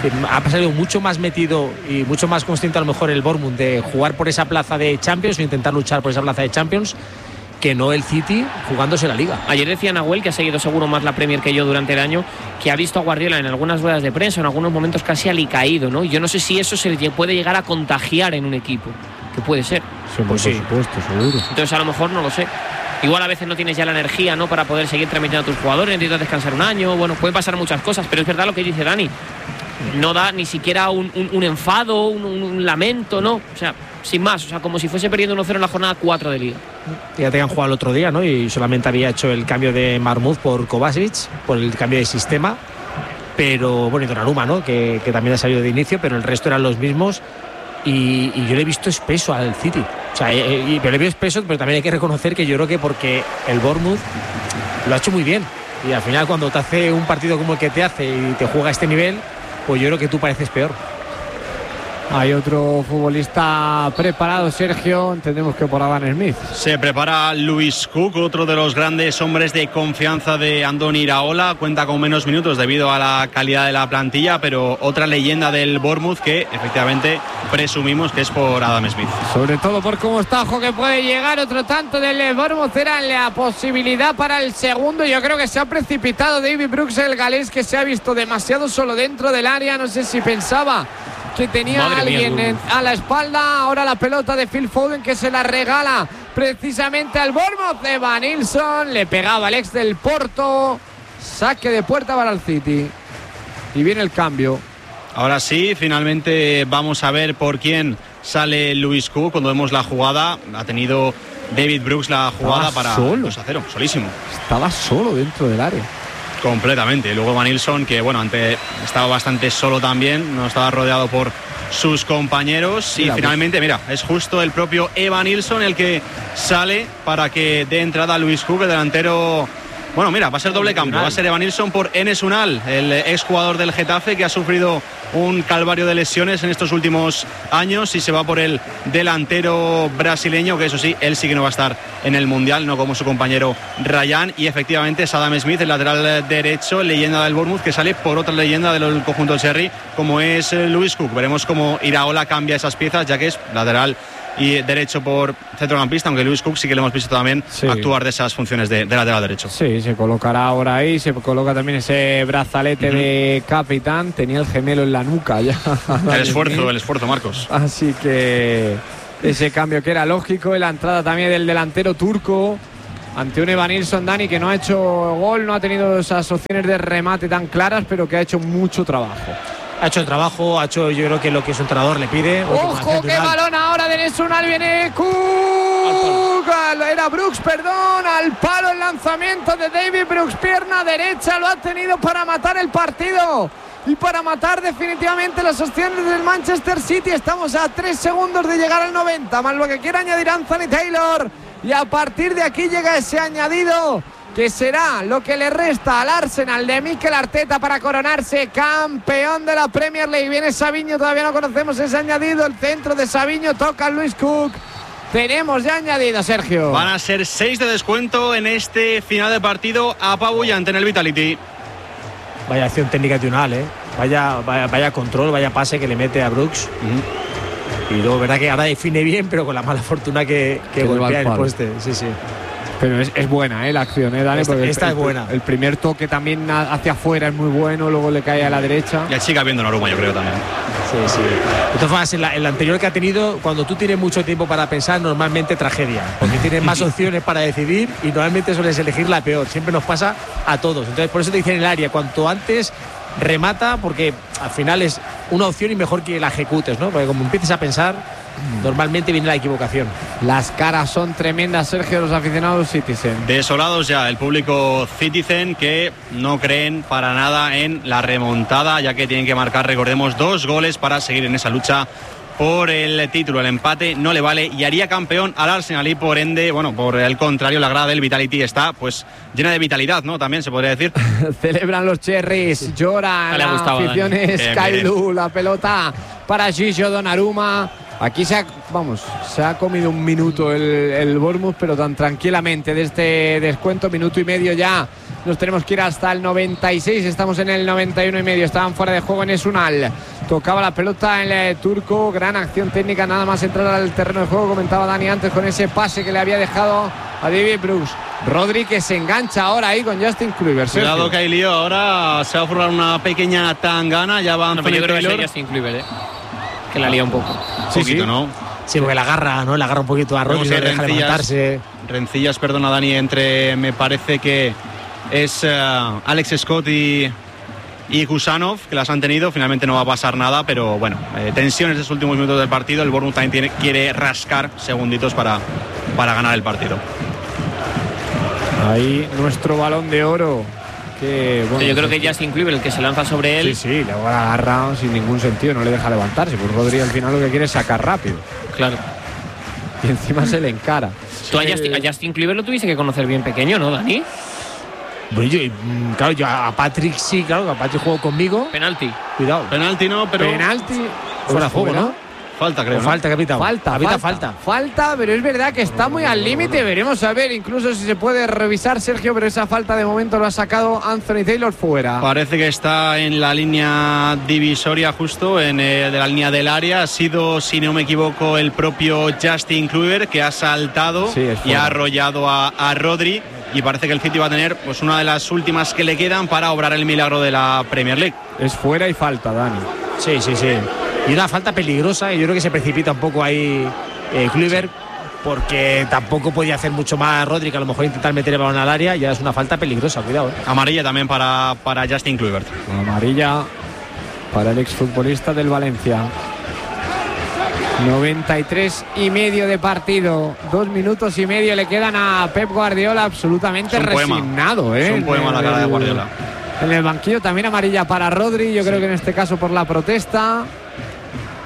Ha salido mucho más metido y mucho más consciente a lo mejor el Bournemouth de jugar por esa plaza de Champions o intentar luchar por esa plaza de Champions, que no el City jugándose la Liga. Ayer decía Nahuel, que ha seguido seguro más la Premier que yo durante el año, que ha visto a Guardiola en algunas ruedas de prensa, en algunos momentos casi alicaído, ¿no? Yo no sé si eso se puede llegar a contagiar en un equipo, que puede ser. Sí, pues sí. Por supuesto, seguro. Entonces a lo mejor no lo sé. Igual a veces no tienes ya la energía, ¿no?, para poder seguir transmitiendo a tus jugadores, necesitas descansar un año, bueno, pueden pasar muchas cosas, pero es verdad lo que dice Dani, no da ni siquiera un, un, un enfado, un, un lamento, ¿no? O sea, sin más, o sea, como si fuese perdiendo uno cero en la jornada cuatro de Liga. Ya te han jugado el otro día, ¿no? Y solamente había hecho el cambio de Marmouth por Kovacic, por el cambio de sistema, pero bueno, y Donnarumma, ¿no?, que, que también ha salido de inicio, pero el resto eran los mismos. Y, y yo le he visto espeso al City, o sea, y, y, pero le he visto espeso, pero también hay que reconocer que yo creo que porque el Bournemouth lo ha hecho muy bien y al final cuando te hace un partido como el que te hace y te juega a este nivel, pues yo creo que tú pareces peor. Hay otro futbolista preparado, Sergio, entendemos que por Adam Smith. Se prepara Lewis Cook, otro de los grandes hombres de confianza de Andoni Iraola. Cuenta con menos minutos debido a la calidad de la plantilla, pero otra leyenda del Bournemouth que efectivamente presumimos que es por Adam Smith. Sobre todo por cómo está, ojo que puede llegar otro tanto del Bournemouth. Era la posibilidad para el segundo. Yo creo que se ha precipitado David Brooks, el galés, que se ha visto demasiado solo dentro del área. No sé si pensaba que tenía a alguien mía, en, a la espalda. Ahora la pelota de Phil Foden, que se la regala precisamente al Bournemouth. Evan Nilsson le pegaba al ex del Porto. Saque de puerta para el City y viene el cambio. Ahora sí, finalmente vamos a ver por quién sale Lewis Cook. Cuando vemos la jugada, ha tenido David Brooks la jugada Estaba para solo. dos a cero, solísimo. Estaba solo dentro del área. Completamente. Luego Evan Nilsson, que bueno, antes estaba bastante solo también, no estaba rodeado por sus compañeros. Y mira, finalmente, mira, es justo el propio Evan Nilsson el que sale para que dé entrada a Lewis Cook, el delantero Bueno, mira, va a ser doble cambio. Va a ser Evanilson por Enes Unal, el exjugador del Getafe que ha sufrido un calvario de lesiones en estos últimos años, y se va por el delantero brasileño, que eso sí, él sí que no va a estar en el Mundial, no como su compañero Ryan. Y efectivamente es Adam Smith, el lateral derecho, leyenda del Bournemouth, que sale por otra leyenda del conjunto Cherry, como es Lewis Cook. Veremos cómo Iraola cambia esas piezas, ya que es lateral y derecho por centrocampista, aunque Lewis Cook sí que le hemos visto también sí. actuar de esas funciones de, de lateral derecho. Sí, se colocará ahora ahí, se coloca también ese brazalete uh-huh. de capitán, tenía el gemelo en la nuca ya. El esfuerzo, el esfuerzo, Marcos. Así que ese cambio que era lógico, y la entrada también del delantero turco ante un Evanilson, Dani, que no ha hecho gol, no ha tenido esas opciones de remate tan claras, pero que ha hecho mucho trabajo. Ha hecho el trabajo, ha hecho yo creo que lo que su entrenador le pide. ¡Ojo, qué balón ahora de Enes Unal! Viene Cook, era Brooks, perdón, al palo el lanzamiento de David Brooks, pierna derecha, lo ha tenido para matar el partido y para matar definitivamente las opciones del Manchester City. Estamos a tres segundos de llegar al noventa, más lo que quiera añadir Anthony Taylor, y a partir de aquí llega ese añadido que será lo que le resta al Arsenal de Mikel Arteta para coronarse campeón de la Premier League. Viene Savinho, todavía no conocemos ese añadido, el centro de Savinho, toca Lewis Cook. Tenemos ya añadido, Sergio. Van a ser seis de descuento en este final de partido apabullante en el Vitality. Vaya acción técnica de Unal, ¿eh? Vaya, vaya, vaya control, vaya pase que le mete a Brooks. Uh-huh. Y luego, verdad que ahora define bien, pero con la mala fortuna que, que, que golpea el poste. Sí, sí. Pero es, es buena, ¿eh? La acción, ¿eh, Dani? Esta, esta el, es buena. El, el primer toque también hacia afuera es muy bueno, luego le cae a la derecha. Y sigue habiendo Noruma, yo creo también. Sí, sí. De todas formas, en, la, en el anterior que ha tenido, cuando tú tienes mucho tiempo para pensar, normalmente tragedia. Porque tienes más opciones para decidir y normalmente sueles elegir la peor. Siempre nos pasa a todos. Entonces, por eso te dicen en el área, cuanto antes remata, porque al final es una opción y mejor que la ejecutes, ¿no? Porque como empieces a pensar, normalmente viene la equivocación. Las caras son tremendas, Sergio, los aficionados Citizen. Desolados ya el público Citizen, que no creen para nada en la remontada, ya que tienen que marcar, recordemos, dos goles para seguir en esa lucha por el título. El empate no le vale y haría campeón al Arsenal, y por ende, bueno, por el contrario, la grada del Vitality está pues llena de vitalidad, ¿no? También se podría decir. Celebran los Cherries, sí. Lloran las aficiones, Kailu, la pelota para Gigio Donnarumma. Aquí se ha, vamos, se ha comido un minuto el, el Bournemouth, pero tan tranquilamente de este descuento, minuto y medio ya. Nos tenemos que ir hasta el noventa y seis, estamos en el noventa y uno y medio. Estaban fuera de juego en Enes Unal. Tocaba la pelota en el turco, gran acción técnica, nada más entrar al terreno de juego, comentaba Dani antes, con ese pase que le había dejado a David Brooks. Rodri, que se engancha ahora ahí con Justin Kluivert. Cuidado que hay lío, ahora se va a formar una pequeña tangana, ya va. No, pero yo creo que es Justin Kluivert, ¿eh? Que la lía un poco. Sí, poquito, sí. ¿no? Sí, porque la agarra, ¿no? La agarra un poquito a Rodri, le deja levantarse. Rencillas, perdona Dani, entre, me parece que es uh, Alex Scott y, y Kusanov, que las han tenido. Finalmente no va a pasar nada, pero bueno, eh, tensiones de los últimos minutos del partido. El Bournemouth también tiene, quiere rascar segunditos para, para ganar el partido. Ahí nuestro Balón de Oro. Que, bueno, yo creo que ya Justin Kluivert, el que se lanza sobre él. Sí, sí, le va a agarrar sin ningún sentido, no le deja levantarse. Pues Rodri al final lo que quiere es sacar rápido. Claro. Y encima se le encara. Tú a Justin, a Justin Kluivert lo tuviste que conocer bien pequeño, ¿no, Dani? Bueno, yo, claro, yo a Patrick sí, claro, a Patrick jugó conmigo. Penalti. Cuidado. Penalti no, pero. Penalti. Fuera de juego, ¿no? Falta, creo. ¿no? Falta, capitán. Falta, capitán, falta, falta. Falta, pero es verdad que está muy al límite. Veremos a ver, incluso si se puede revisar, Sergio, pero esa falta de momento lo ha sacado Anthony Taylor fuera. Parece que está en la línea divisoria, justo en eh, de la línea del área. Ha sido, si no me equivoco, el propio Justin Kluivert que ha saltado sí, y ha arrollado a, a Rodri. Y parece que el City va a tener pues una de las últimas que le quedan para obrar el milagro de la Premier League. Es fuera y falta, Dani. Sí, sí, sí. Y una falta peligrosa, y yo creo que se precipita un poco ahí eh, Kluivert, porque tampoco podía hacer mucho más Rodri, que a lo mejor intentar meter el balón al área. Ya es una falta peligrosa, cuidado. ¿eh? Amarilla también para, para Justin Kluivert. Amarilla para el exfutbolista del Valencia. noventa y tres y medio de partido, dos minutos y medio le quedan a Pep Guardiola, absolutamente resignado. Poema. ¿eh? Es un poema la cara de Guardiola. En el banquillo también amarilla para Rodri, yo sí. creo que en este caso por la protesta.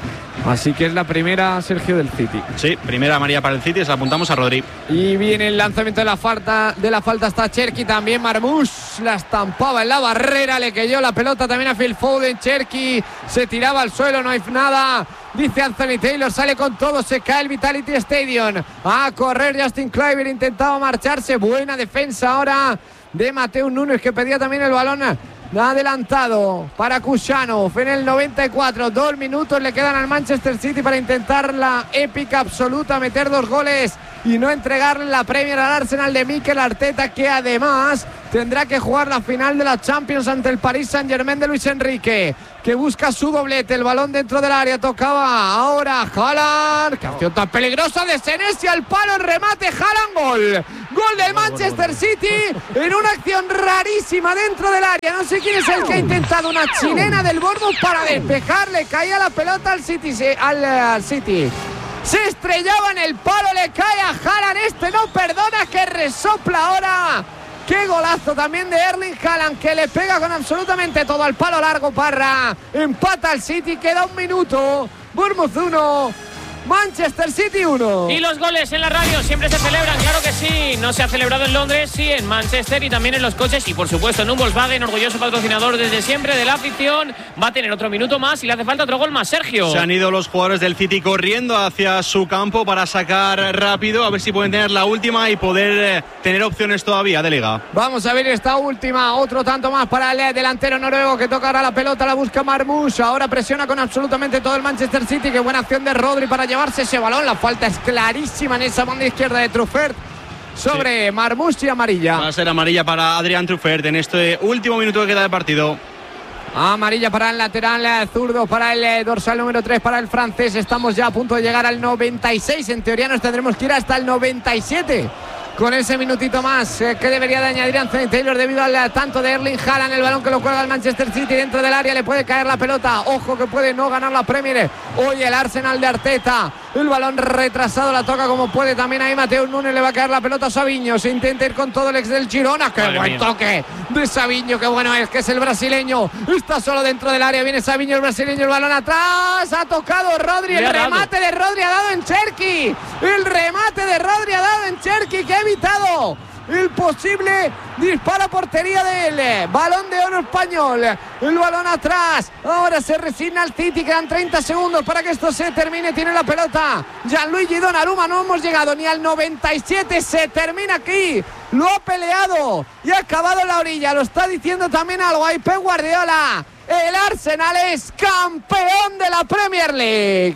Así que es la primera, Sergio, del City. Sí, primera amarilla para el City, se la apuntamos a Rodri. Y viene el lanzamiento de la falta, de la falta está Cherki también. Marmoush la estampaba en la barrera, le cayó la pelota también a Phil Foden. Cherki se tiraba al suelo, no hay nada. Dice Anthony Taylor, sale con todo, se cae el Vitality Stadium. A correr Justin Kluivert, intentaba marcharse. Buena defensa ahora de Mateus Nunes, que pedía también el balón adelantado para Kušanov en el noventa y cuatro. Dos minutos le quedan al Manchester City para intentar la épica absoluta, meter dos goles y no entregarle la Premier al Arsenal de Mikel Arteta, que además tendrá que jugar la final de la Champions ante el Paris Saint-Germain de Luis Enrique, que busca su doblete. El balón dentro del área, tocaba ahora Haaland. Qué acción tan peligrosa de Senesi al palo, el remate, Haaland, gol. Gol del Manchester City en una acción rarísima dentro del área. No sé quién es el que ha intentado una chilena del Bournemouth para despejarle. Caía la pelota al City. Al, al City. Se estrellaba en el palo, le cae a Haaland. Este no perdona, que resopla ahora. Qué golazo también de Erling Haaland, que le pega con absolutamente todo al palo largo. Parra empata al City, queda un minuto. Bournemouth uno, Manchester City uno. Y los goles en la radio siempre se celebran, claro que sí. No se ha celebrado en Londres, sí en Manchester y también en los coches y por supuesto en un Volkswagen, orgulloso patrocinador desde siempre de la afición. Va a tener otro minuto más y le hace falta otro gol más, Sergio. Se han ido los jugadores del City corriendo hacia su campo para sacar rápido, a ver si pueden tener la última y poder eh, tener opciones todavía de liga. Vamos a ver esta última, otro tanto más para el delantero noruego, que toca ahora la pelota, la busca Marmoush. Ahora presiona con absolutamente todo el Manchester City. Qué buena acción de Rodri para llevarse ese balón. La falta es clarísima en esa banda izquierda de Truffert sobre sí. Marmoush, y amarilla. Va a ser amarilla para Adrián Truffert en este último minuto que queda de partido. Amarilla para el lateral zurdo, para el dorsal número tres, para el francés. Estamos ya a punto de llegar al noventa y seis. En teoría nos tendremos que ir hasta el noventa y siete. Con ese minutito más eh, que debería de añadir Anthony Taylor debido al tanto de Erling Haaland. El balón que lo cuelga el Manchester City dentro del área, le puede caer la pelota. Ojo que puede no ganar la Premier hoy el Arsenal de Arteta. El balón retrasado, la toca como puede también ahí Mateus Nunes. Le va a caer la pelota a Savinho, se intenta ir con todo el ex del Girona. Qué Madre buen mía. Toque de Savinho, qué bueno es, que es el brasileño. Está solo dentro del área, viene Savinho el brasileño, el balón atrás, ha tocado Rodri, el remate de Rodri ha dado en Cherki. El remate de Rodri ha dado en Cherki, que ha evitado el posible disparo a portería del balón de oro español. El balón atrás, ahora se resigna el City, quedan treinta segundos para que esto se termine. Tiene la pelota Gianluigi Donnarumma, no hemos llegado ni al noventa y siete, se termina aquí. Lo ha peleado y ha acabado en la orilla, lo está diciendo también algo ahí Pep Guardiola. El Arsenal es campeón de la Premier League.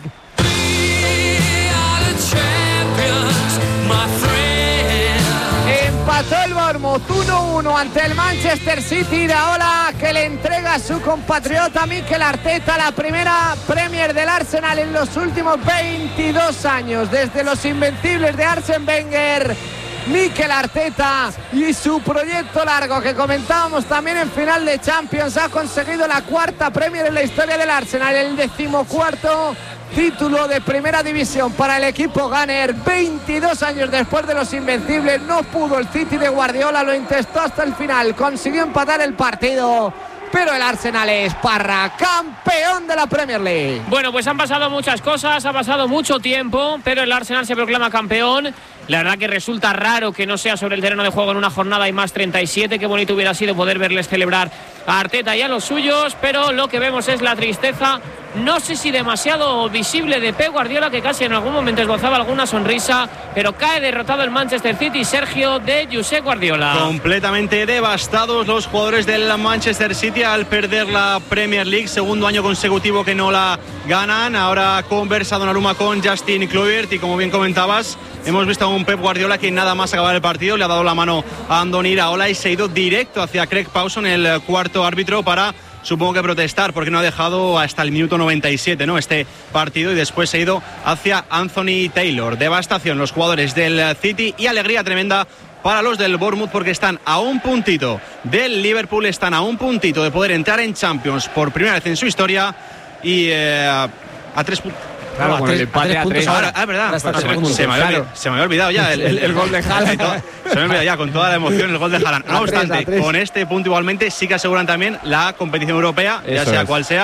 Empató el Bournemouth uno uno ante el Manchester City. Iraola, que le entrega a su compatriota Mikel Arteta la primera Premier del Arsenal en los últimos veintidós años, desde los invencibles de Arsene Wenger. Mikel Arteta y su proyecto largo que comentábamos también en final de Champions, ha conseguido la cuarta Premier en la historia del Arsenal, el decimocuarto título de primera división para el equipo Gunner. veintidós años después de los invencibles, no pudo el City de Guardiola, lo intentó hasta el final, consiguió empatar el partido, pero el Arsenal es, Parra, campeón de la Premier League. Bueno, pues han pasado muchas cosas, ha pasado mucho tiempo, pero el Arsenal se proclama campeón. La verdad que resulta raro que no sea sobre el terreno de juego en una jornada y más treinta y siete. Qué bonito hubiera sido poder verles celebrar a Arteta y a los suyos, pero lo que vemos es la tristeza, no sé si demasiado visible, de Pep Guardiola, que casi en algún momento esbozaba alguna sonrisa, pero cae derrotado el Manchester City, Sergio, de Josep Guardiola. Completamente devastados los jugadores del Manchester City al perder la Premier League, segundo año consecutivo que no la ganan. Ahora conversa Donnarumma con Justin Kluivert y, como bien comentabas, hemos visto a un Pep Guardiola que nada más acabar el partido le ha dado la mano a Andoni Iraola y se ha ido directo hacia Craig Pawson, el cuarto árbitro, para, supongo que protestar, porque no ha dejado hasta el minuto noventa y siete, ¿no?, este partido, y después se ha ido hacia Anthony Taylor. Devastación los jugadores del City y alegría tremenda para los del Bournemouth, porque están a un puntito del Liverpool, están a un puntito de poder entrar en Champions por primera vez en su historia y eh, a tres puntos. Claro, no, con el empate a tres. Ahora, ah, verdad. Pues se, me, se, me había, claro. se me había olvidado ya el, el, el gol de Haaland. Se me había olvidado ya con toda la emoción el gol de Haaland. No obstante, con este punto igualmente sí que aseguran también la competición europea, Eso ya sea es. cual sea.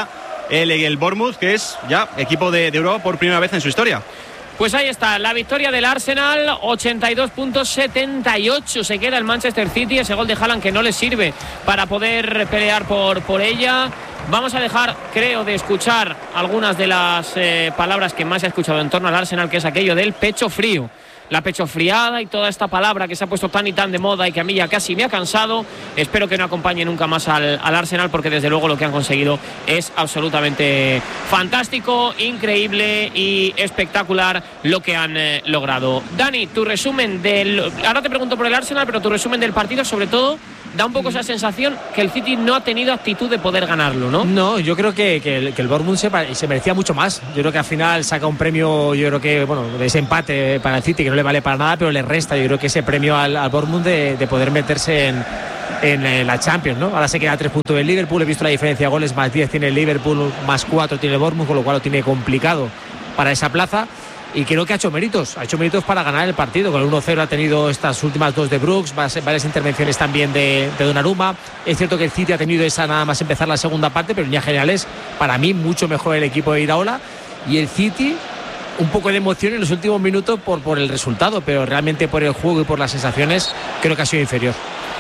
el, el Bournemouth, que es ya equipo de, de Europa por primera vez en su historia. Pues ahí está, la victoria del Arsenal, ochenta y dos punto setenta y ocho. Se queda el Manchester City, ese gol de Haaland que no le sirve para poder pelear por, por ella. Vamos a dejar, creo, de escuchar algunas de las eh, palabras que más se ha escuchado en torno al Arsenal, que es aquello del pecho frío. La pechofriada y toda esta palabra que se ha puesto tan y tan de moda y que a mí ya casi me ha cansado. Espero que no acompañe nunca más al, al Arsenal, porque desde luego lo que han conseguido es absolutamente fantástico, increíble y espectacular lo que han eh, logrado. Dani, tu resumen del... Ahora te pregunto por el Arsenal, pero tu resumen del partido, sobre todo, da un poco esa sensación que el City no ha tenido actitud de poder ganarlo, ¿no? No, yo creo que, que, el, que el Bournemouth se, se merecía mucho más. Yo creo que al final saca un premio, yo creo que, bueno, de ese empate para el City, que no le vale para nada, pero le resta, yo creo que ese premio al, al Bournemouth de, de poder meterse en, en, en la Champions, ¿no? Ahora se queda a tres puntos del Liverpool, he visto la diferencia de goles, más diez tiene el Liverpool, más cuatro tiene el Bournemouth, con lo cual lo tiene complicado para esa plaza. Y creo que ha hecho méritos, ha hecho méritos para ganar el partido. Con el uno cero ha tenido estas últimas dos de Brooks, varias intervenciones también de, de Donnarumma. Es cierto que el City ha tenido esa nada más empezar la segunda parte, pero en líneas generales, para mí, mucho mejor el equipo de Iraola. Y el City, un poco de emoción en los últimos minutos por, por el resultado, pero realmente por el juego y por las sensaciones, creo que ha sido inferior.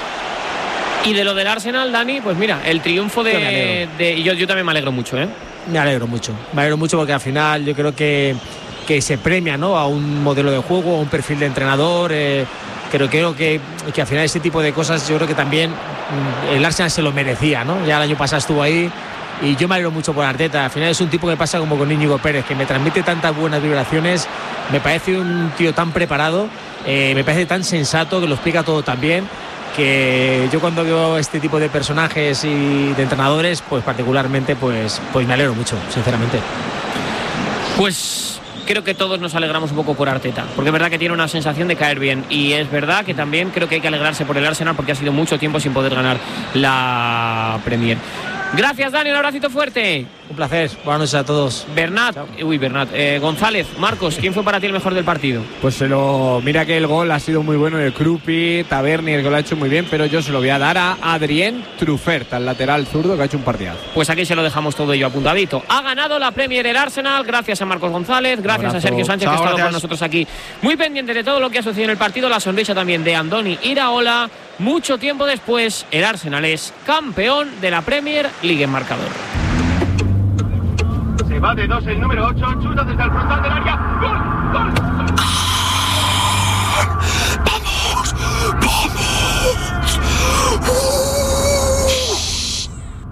Y de lo del Arsenal, Dani, pues mira, el triunfo de... Yo, de, yo, yo también me alegro mucho, ¿eh? Me alegro mucho, me alegro mucho porque al final yo creo que que se premia, ¿no?, a un modelo de juego, a un perfil de entrenador. Eh, creo, creo que, que al final ese tipo de cosas yo creo que también el Arsenal se lo merecía, ¿no? Ya el año pasado estuvo ahí y yo me alegro mucho por Arteta. Al final es un tipo que pasa como con Íñigo Pérez, que me transmite tantas buenas vibraciones, me parece un tío tan preparado, eh, me parece tan sensato, que lo explica todo tan bien, que yo cuando veo este tipo de personajes y de entrenadores, pues particularmente pues, pues me alegro mucho, sinceramente. Pues creo que todos nos alegramos un poco por Arteta, porque es verdad que tiene una sensación de caer bien, y es verdad que también creo que hay que alegrarse por el Arsenal, porque ha sido mucho tiempo sin poder ganar la Premier. Gracias, Dani, un abracito fuerte. Un placer, buenas noches a todos. Bernat, Chao. uy, Bernat, eh, González, Marcos, ¿quién fue para ti el mejor del partido? Pues se lo, mira que el gol ha sido muy bueno de Krupi, Tavernier, que lo ha hecho muy bien, pero yo se lo voy a dar a Adrien Truffert, al lateral zurdo, que ha hecho un partidazo. Pues aquí se lo dejamos todo ello apuntadito. Ha ganado la Premier el Arsenal, gracias a Marcos González, gracias Abrazo. a Sergio Sánchez, Chao, que ha estado gracias. con nosotros aquí, muy pendiente de todo lo que ha sucedido en el partido. La sonrisa también de Andoni Iraola. Mucho tiempo después, el Arsenal es campeón de la Premier League en marcador. Se va de dos el número ocho, chuta desde el frontal del área. ¡Gol! ¡Gol! ¡Vamos! ¡Vamos!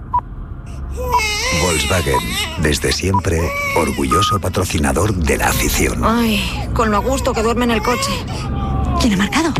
Volkswagen, desde siempre, orgulloso patrocinador de la afición. Ay, con lo a gusto que duerme en el coche. ¿Quién ha marcado?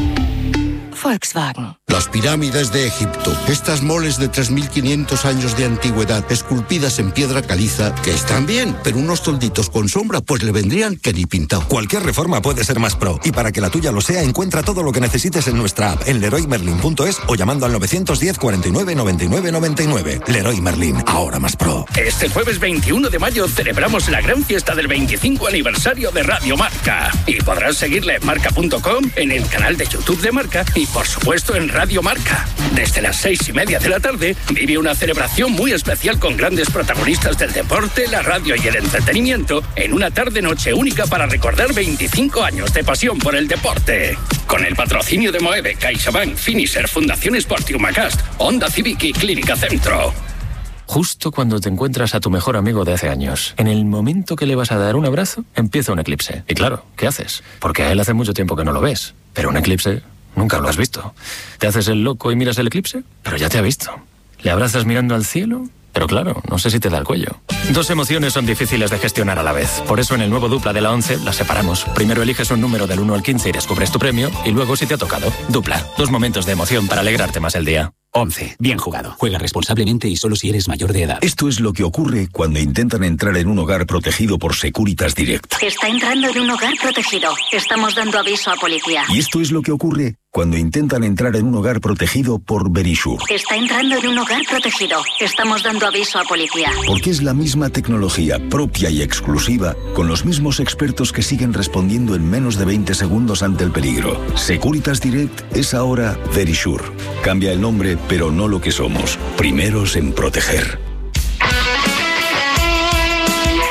Volkswagen. Las pirámides de Egipto, estas moles de tres mil quinientos años de antigüedad, esculpidas en piedra caliza, que están bien, pero unos tolditos con sombra pues le vendrían que ni pintado. Cualquier reforma puede ser más pro, y para que la tuya lo sea, encuentra todo lo que necesites en nuestra app, en leroy merlin punto es, o llamando al nueve uno cero, cuarenta y nueve, noventa y nueve, noventa y nueve. Leroy Merlin, ahora más pro. Este jueves veintiuno de mayo celebramos la gran fiesta del veinticinco aniversario de Radio Marca, y podrás seguirle en marca punto com, en el canal de YouTube de Marca y por supuesto en Radio Marca. Desde las seis y media de la tarde vive una celebración muy especial con grandes protagonistas del deporte, la radio y el entretenimiento, en una tarde-noche única para recordar veinticinco años de pasión por el deporte. Con el patrocinio de Moeve, CaixaBank, Finisher, Fundación Sport y Humacast, Honda Civic y Clínica Centro. Justo cuando te encuentras a tu mejor amigo de hace años, en el momento que le vas a dar un abrazo, empieza un eclipse. Y claro, ¿qué haces? Porque a él hace mucho tiempo que no lo ves. Pero un eclipse nunca lo has visto. ¿Te haces el loco y miras el eclipse? Pero ya te ha visto. ¿Le abrazas mirando al cielo? Pero claro, no sé si te da el cuello. Dos emociones son difíciles de gestionar a la vez. Por eso en el nuevo Dupla de la once las separamos. Primero eliges un número del uno al quince y descubres tu premio. Y luego, si te ha tocado, Dupla. Dos momentos de emoción para alegrarte más el día. once. Bien jugado. Juega responsablemente y solo si eres mayor de edad. Esto es lo que ocurre cuando intentan entrar en un hogar protegido por Securitas Direct. Está entrando en un hogar protegido. Estamos dando aviso a policía. Y esto es lo que ocurre cuando intentan entrar en un hogar protegido por Verisure. Está entrando en un hogar protegido. Estamos dando aviso a policía. Porque es la misma tecnología propia y exclusiva, con los mismos expertos que siguen respondiendo en menos de veinte segundos ante el peligro. Securitas Direct es ahora Verisure. Cambia el nombre, pero no lo que somos. Primeros en proteger.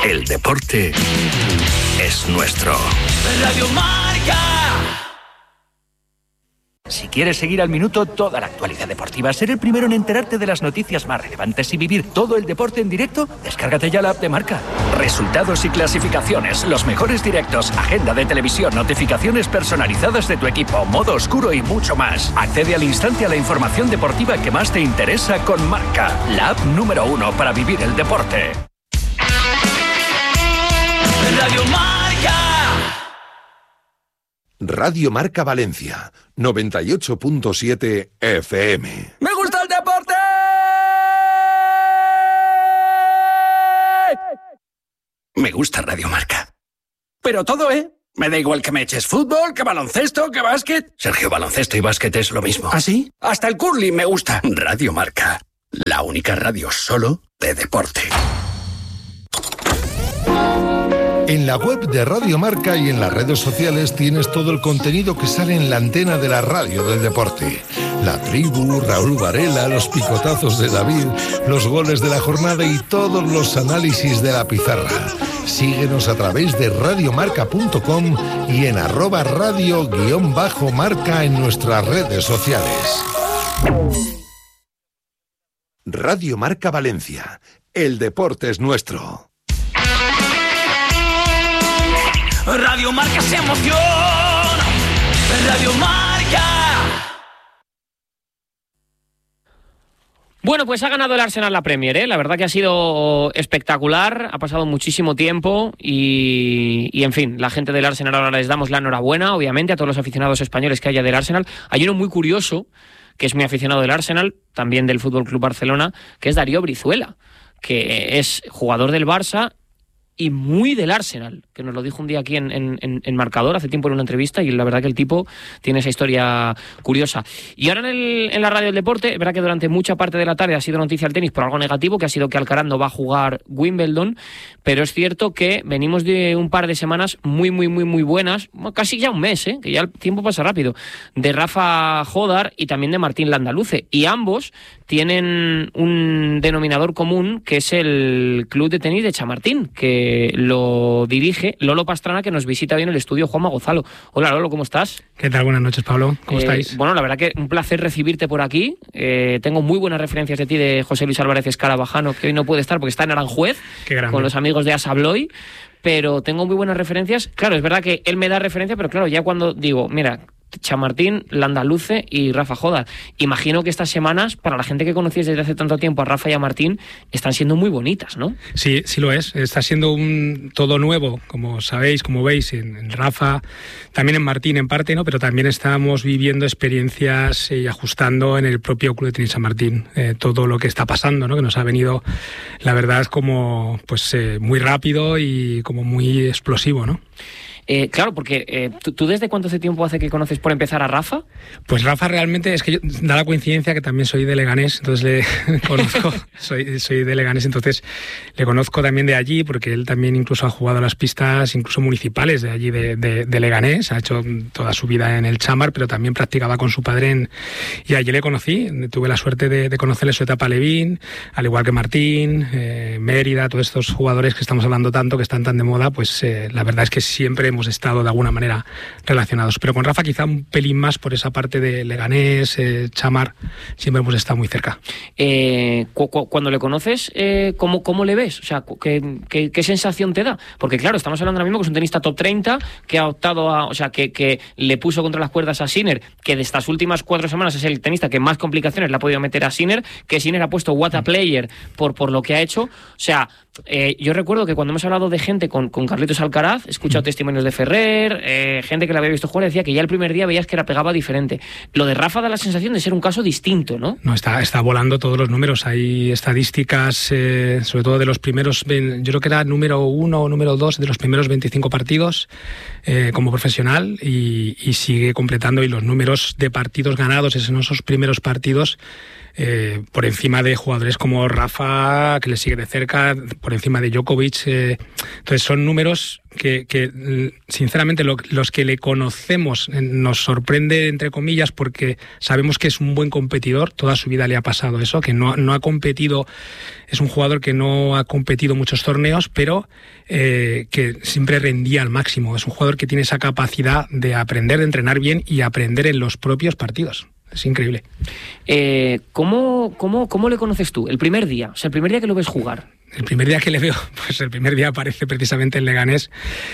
El deporte es nuestro. Radio Marca. Si quieres seguir al minuto toda la actualidad deportiva, ser el primero en enterarte de las noticias más relevantes y vivir todo el deporte en directo, descárgate ya la app de Marca. Resultados y clasificaciones, los mejores directos, agenda de televisión, notificaciones personalizadas de tu equipo, modo oscuro y mucho más. Accede al instante a la información deportiva que más te interesa con Marca, la app número uno para vivir el deporte. Radio Marca. Radio Marca Valencia, noventa y ocho punto siete F M. ¡Me gusta el deporte! Me gusta Radio Marca. Pero todo, ¿eh? Me da igual que me eches fútbol, que baloncesto, que básquet. Sergio, baloncesto y básquet es lo mismo. ¿Ah, sí? Hasta el curling me gusta. Radio Marca, la única radio solo de deporte. En la web de Radio Marca y en las redes sociales tienes todo el contenido que sale en la antena de la radio del deporte. La tribu, Raúl Varela, los picotazos de David, los goles de la jornada y todos los análisis de la pizarra. Síguenos a través de radiomarca punto com y en arroba radio guión bajo marca en nuestras redes sociales. Radio Marca Valencia. El deporte es nuestro. Radio Marca se emociona. Radio Marca. Bueno, pues ha ganado el Arsenal la Premier, ¿eh? La verdad que ha sido espectacular, ha pasado muchísimo tiempo y, y, en fin, la gente del Arsenal ahora les damos la enhorabuena, obviamente, a todos los aficionados españoles que haya del Arsenal. Hay uno muy curioso, que es muy aficionado del Arsenal, también del F C Barcelona, que es Darío Brizuela, que es jugador del Barça y muy del Arsenal, que nos lo dijo un día aquí en, en, en Marcador, hace tiempo en una entrevista, y la verdad que el tipo tiene esa historia curiosa. Y ahora en, el, en la radio del deporte, es verdad que durante mucha parte de la tarde ha sido noticia el tenis por algo negativo, que ha sido que Alcaraz no va a jugar Wimbledon, pero es cierto que venimos de un par de semanas muy, muy, muy, muy buenas, casi ya un mes, ¿eh? Que ya el tiempo pasa rápido, de Rafa Jodar y también de Martín Landaluce, y ambos tienen un denominador común, que es el Club de Tenis de Chamartín, que lo dirige Lolo Pastrana, que nos visita bien el estudio, Juanma Gozalo. Hola Lolo, ¿cómo estás? ¿Qué tal? Buenas noches, Pablo. ¿Cómo eh, estáis? Bueno, la verdad que un placer recibirte por aquí. Eh, tengo muy buenas referencias de ti, de José Luis Álvarez Escarabajano, que hoy no puede estar porque está en Aranjuez, con los amigos de Asabloy, pero tengo muy buenas referencias. Claro, es verdad que él me da referencia, pero claro, ya cuando digo, mira, Chamartín, Landaluce y Rafa Jodar, imagino que estas semanas, para la gente que conocéis desde hace tanto tiempo a Rafa y a Martín, están siendo muy bonitas, ¿no? Sí, sí lo es. Está siendo un todo nuevo, como sabéis, como veis, en, en Rafa, también en Martín en parte, ¿no? Pero también estamos viviendo experiencias y ajustando en el propio Club de Tenis San Martín eh, todo lo que está pasando, ¿no? Que nos ha venido, la verdad, como pues eh, muy rápido y como muy explosivo, ¿no? Eh, claro, porque eh, ¿tú, ¿tú desde cuánto hace tiempo hace que conoces por empezar a Rafa? Pues Rafa realmente, es que yo, da la coincidencia que también soy de Leganés, entonces le conozco, soy, soy de Leganés, entonces le conozco también de allí, porque él también incluso ha jugado las pistas incluso municipales de allí de, de, de Leganés, ha hecho toda su vida en el Chamar, pero también practicaba con su padre en, y allí le conocí, tuve la suerte de, de conocerle su etapa Levín, al igual que Martín, eh, Mérida, todos estos jugadores que estamos hablando tanto, que están tan de moda, pues eh, la verdad es que siempre hemos estado de alguna manera relacionados, pero con Rafa quizá un pelín más por esa parte de Leganés, eh, Chamar, siempre hemos estado muy cerca. Eh, cu cu cuando le conoces, eh, ¿cómo, ¿cómo le ves? O sea, ¿qué, qué, ¿qué sensación te da? Porque claro, estamos hablando ahora mismo que es un tenista top treinta, que ha optado a, o sea, que, que le puso contra las cuerdas a Sinner, que de estas últimas cuatro semanas es el tenista que más complicaciones le ha podido meter a Sinner, que Sinner ha puesto what a player por, por lo que ha hecho. O sea, eh, yo recuerdo que cuando hemos hablado de gente con, con Carlitos Alcaraz, he escuchado mm. testimonios de Ferrer, eh, gente que le había visto jugar, decía que ya el primer día veías que la pegaba diferente. Lo de Rafa da la sensación de ser un caso distinto, ¿no? No, está, está volando todos los números. Hay estadísticas, eh, sobre todo de los primeros, yo creo que era número uno o número dos de los primeros veinticinco partidos eh, como profesional, y, y sigue completando, y los números de partidos ganados en esos primeros partidos eh, por encima de jugadores como Rafa, que le sigue de cerca, por encima de Djokovic. Eh, entonces son números que, que sinceramente lo, los que le conocemos eh, nos sorprende, entre comillas, porque sabemos que es un buen competidor. Toda su vida le ha pasado eso, que no, no ha competido, es un jugador que no ha competido muchos torneos, pero eh, que siempre rendía al máximo. Es un jugador que tiene esa capacidad de aprender, de entrenar bien y aprender en los propios partidos. Es increíble. Eh, ¿cómo, cómo, ¿Cómo le conoces tú? El primer día, o sea, el primer día que lo ves jugar. El primer día que le veo, pues el primer día aparece precisamente en Leganés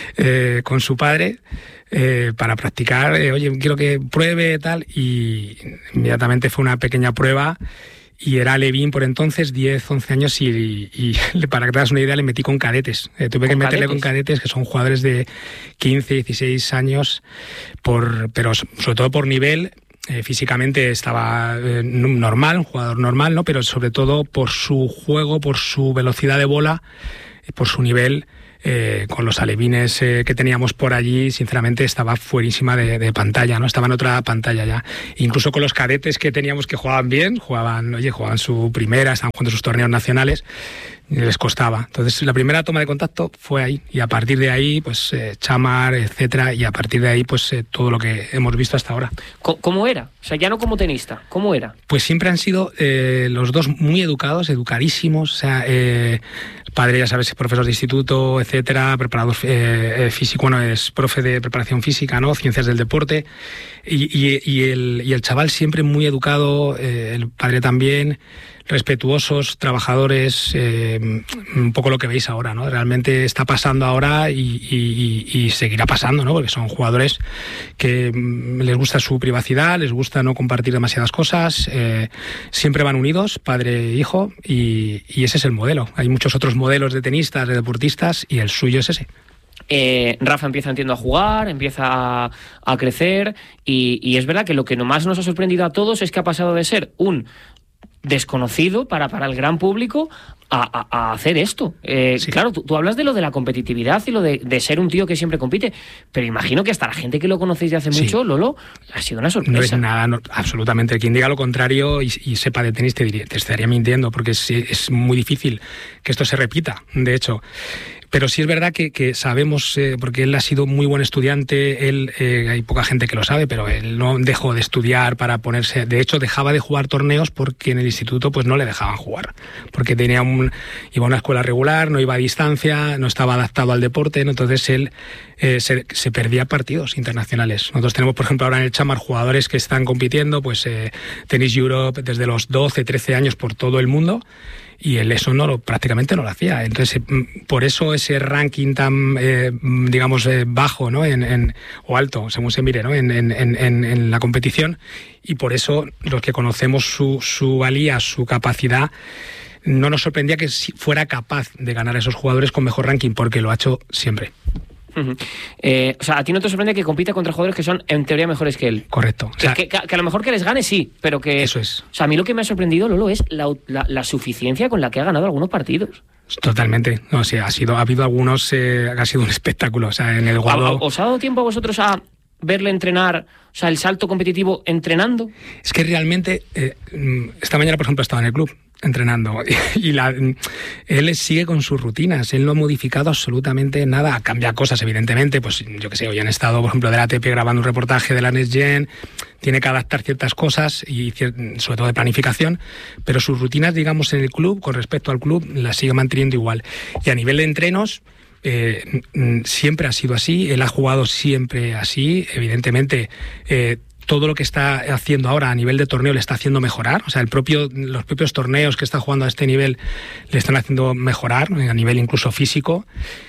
eh, con su padre eh, para practicar. Eh, Oye, quiero que pruebe tal, y inmediatamente fue una pequeña prueba. Y era Levín por entonces, diez, once años, y, y, y para que te das una idea le metí con cadetes. Eh, tuve que meterle cadetes? con cadetes, que son jugadores de quince, dieciséis años, por, pero sobre todo por nivel. Eh, físicamente estaba eh, normal, un jugador normal, ¿no? Pero sobre todo por su juego, por su velocidad de bola, por su nivel. Eh, con los alevines eh, que teníamos por allí, sinceramente estaba fuerísima de, de pantalla, ¿no? Estaba en otra pantalla ya. Incluso con los cadetes que teníamos, que jugaban bien, jugaban, oye, jugaban su primera, estaban jugando sus torneos nacionales, les costaba. Entonces la primera toma de contacto fue ahí, y a partir de ahí, pues eh, Chamar, etcétera, y a partir de ahí, pues eh, todo lo que hemos visto hasta ahora. ¿Cómo era? O sea, ya no como tenista, ¿cómo era? Pues siempre han sido eh, los dos muy educados, educadísimos, o sea, eh, el padre, ya sabes, profesor de instituto, etcétera, preparador eh, físico, bueno, es profe de preparación física, ¿no? Ciencias del deporte, y, y, y, el, y el chaval siempre muy educado, eh, el padre también, respetuosos, trabajadores, eh, un poco lo que veis ahora, ¿no? Realmente está pasando ahora y, y, y seguirá pasando, ¿no? Porque son jugadores que les gusta su privacidad, les gusta no compartir demasiadas cosas, eh, siempre van unidos, padre e hijo, y, y ese es el modelo. Hay muchos otros modelos de tenistas, de deportistas, y el suyo es ese. Eh, Rafa empieza, entiendo, a jugar, empieza a, a crecer, y, y es verdad que lo que más nos ha sorprendido a todos es que ha pasado de ser un desconocido para, para el gran público a, a, a hacer esto. Eh, sí. Claro, tú, tú hablas de lo de la competitividad y lo de, de ser un tío que siempre compite, pero imagino que hasta la gente que lo conocéis de hace sí. mucho, Lolo, ha sido una sorpresa. No es nada, no, absolutamente. Quien diga lo contrario y, y sepa de tenis te, diría, te estaría mintiendo, porque es, es muy difícil que esto se repita, de hecho. Pero sí es verdad que, que sabemos, eh, porque él ha sido muy buen estudiante, él eh, hay poca gente que lo sabe, pero él no dejó de estudiar para ponerse... De hecho, dejaba de jugar torneos porque en el instituto pues no le dejaban jugar, porque tenía un, iba a una escuela regular, no iba a distancia, no estaba adaptado al deporte, ¿no? Entonces él eh, se, se perdía partidos internacionales. Nosotros tenemos, por ejemplo, ahora en el Chamar jugadores que están compitiendo, pues eh, Tennis Europe desde los doce, trece años por todo el mundo, y él eso no lo, prácticamente no lo hacía. Entonces, por eso ese ranking tan, eh, digamos, eh, bajo, ¿no? En, en, o alto, según se mire, ¿no? En, en, en, en la competición, y por eso los que conocemos su, su valía, su capacidad, no nos sorprendía que fuera capaz de ganar a esos jugadores con mejor ranking, porque lo ha hecho siempre. Uh-huh. Eh, o sea, a ti no te sorprende que compita contra jugadores que son en teoría mejores que él. Correcto. O sea, que, que, que a lo mejor que les gane sí, pero que... Eso es. O sea, a mí lo que me ha sorprendido, Lolo, es la, la, la suficiencia con la que ha ganado algunos partidos. Totalmente. No, sí, ha sido, ha habido algunos, eh, ha sido un espectáculo. O sea, en el Guado... ¿Os ha dado tiempo a vosotros a verle entrenar, o sea, el salto competitivo entrenando? Es que realmente, eh, esta mañana, por ejemplo, estaba en el club entrenando, y la, él sigue con sus rutinas, él no ha modificado absolutamente nada, cambia cosas evidentemente, pues yo que sé, hoy han estado, por ejemplo, de la A T P grabando un reportaje de la Next Gen, tiene que adaptar ciertas cosas, y sobre todo de planificación, pero sus rutinas, digamos, en el club, con respecto al club, las sigue manteniendo igual. Y a nivel de entrenos, eh, siempre ha sido así, él ha jugado siempre así, evidentemente, eh, todo lo que está haciendo ahora a nivel de torneo le está haciendo mejorar, o sea, el propio, los propios torneos que está jugando a este nivel le están haciendo mejorar, a nivel incluso físico,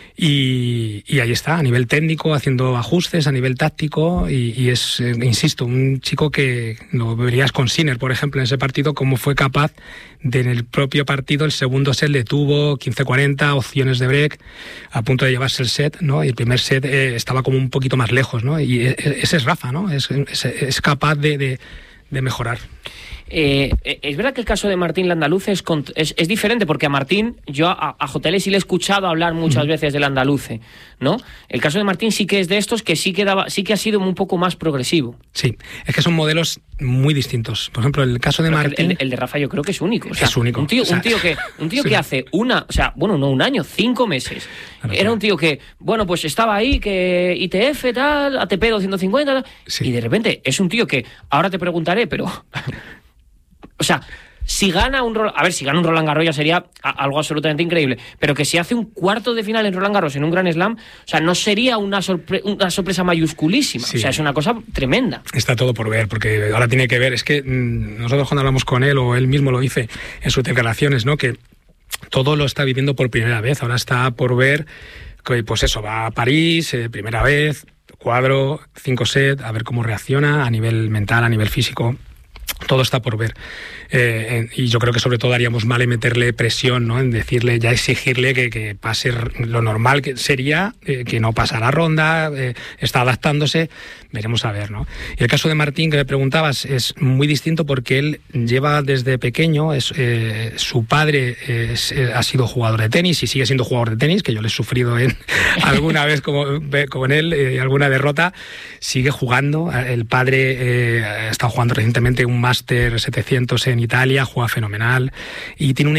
y, y ahí está, a nivel técnico, haciendo ajustes, a nivel táctico, y, y es, eh, insisto, un chico que lo verías con Sinner, por ejemplo, en ese partido, cómo fue capaz de, en el propio partido, el segundo set le tuvo quince cuarenta, opciones de break, a punto de llevarse el set, ¿no? Y el primer set eh, estaba como un poquito más lejos, ¿no? Y ese es Rafa, ¿no? Es, es, es capaz de, de, de mejorar. Eh, es verdad que el caso de Martín Landaluce es, es, es diferente, porque a Martín, yo a, a J L sí le he escuchado hablar muchas mm. veces del Landaluce, ¿no? El caso de Martín sí que es de estos que sí que, daba, sí que ha sido un poco más progresivo. Sí, es que son modelos muy distintos. Por ejemplo, el caso de Pero Martín... El, el de Rafa yo creo que es único. O sea, es único. Un tío, o sea, un tío que, un tío sí. que hace una... O sea, bueno, no un año, cinco meses. Claro, era un tío que, bueno, pues estaba ahí, que I T F, tal, A T P doscientos cincuenta, tal, sí. y de repente es un tío que, ahora te preguntaré, pero... o sea... Si gana un Roland, a ver, si gana un Roland Garros ya sería algo absolutamente increíble, pero que si hace un cuarto de final en Roland Garros en un Grand Slam, o sea, no sería una, sorpre- una sorpresa mayusculísima, sí. o sea, es una cosa tremenda. Está todo por ver, porque ahora tiene que ver, es que mmm, nosotros cuando hablamos con él, o él mismo lo dice en sus declaraciones, ¿no? Que todo lo está viviendo por primera vez, ahora está por ver, que, pues eso, va a París, eh, primera vez, cuadro, cinco set, a ver cómo reacciona a nivel mental, a nivel físico. Todo está por ver. Eh, y yo creo que sobre todo haríamos mal en meterle presión, ¿no? En decirle, ya exigirle que, que pase lo normal que sería, eh, que no pasa la ronda, eh, está adaptándose, veremos a ver, ¿no? Y el caso de Martín, que me preguntabas, es muy distinto porque él lleva desde pequeño, es, eh, su padre es, eh, ha sido jugador de tenis y sigue siendo jugador de tenis, que yo le he sufrido en, alguna vez como, con él, eh, alguna derrota, sigue jugando. El padre eh, ha estado jugando recientemente un Máster setecientos en Italia, juega fenomenal y tiene una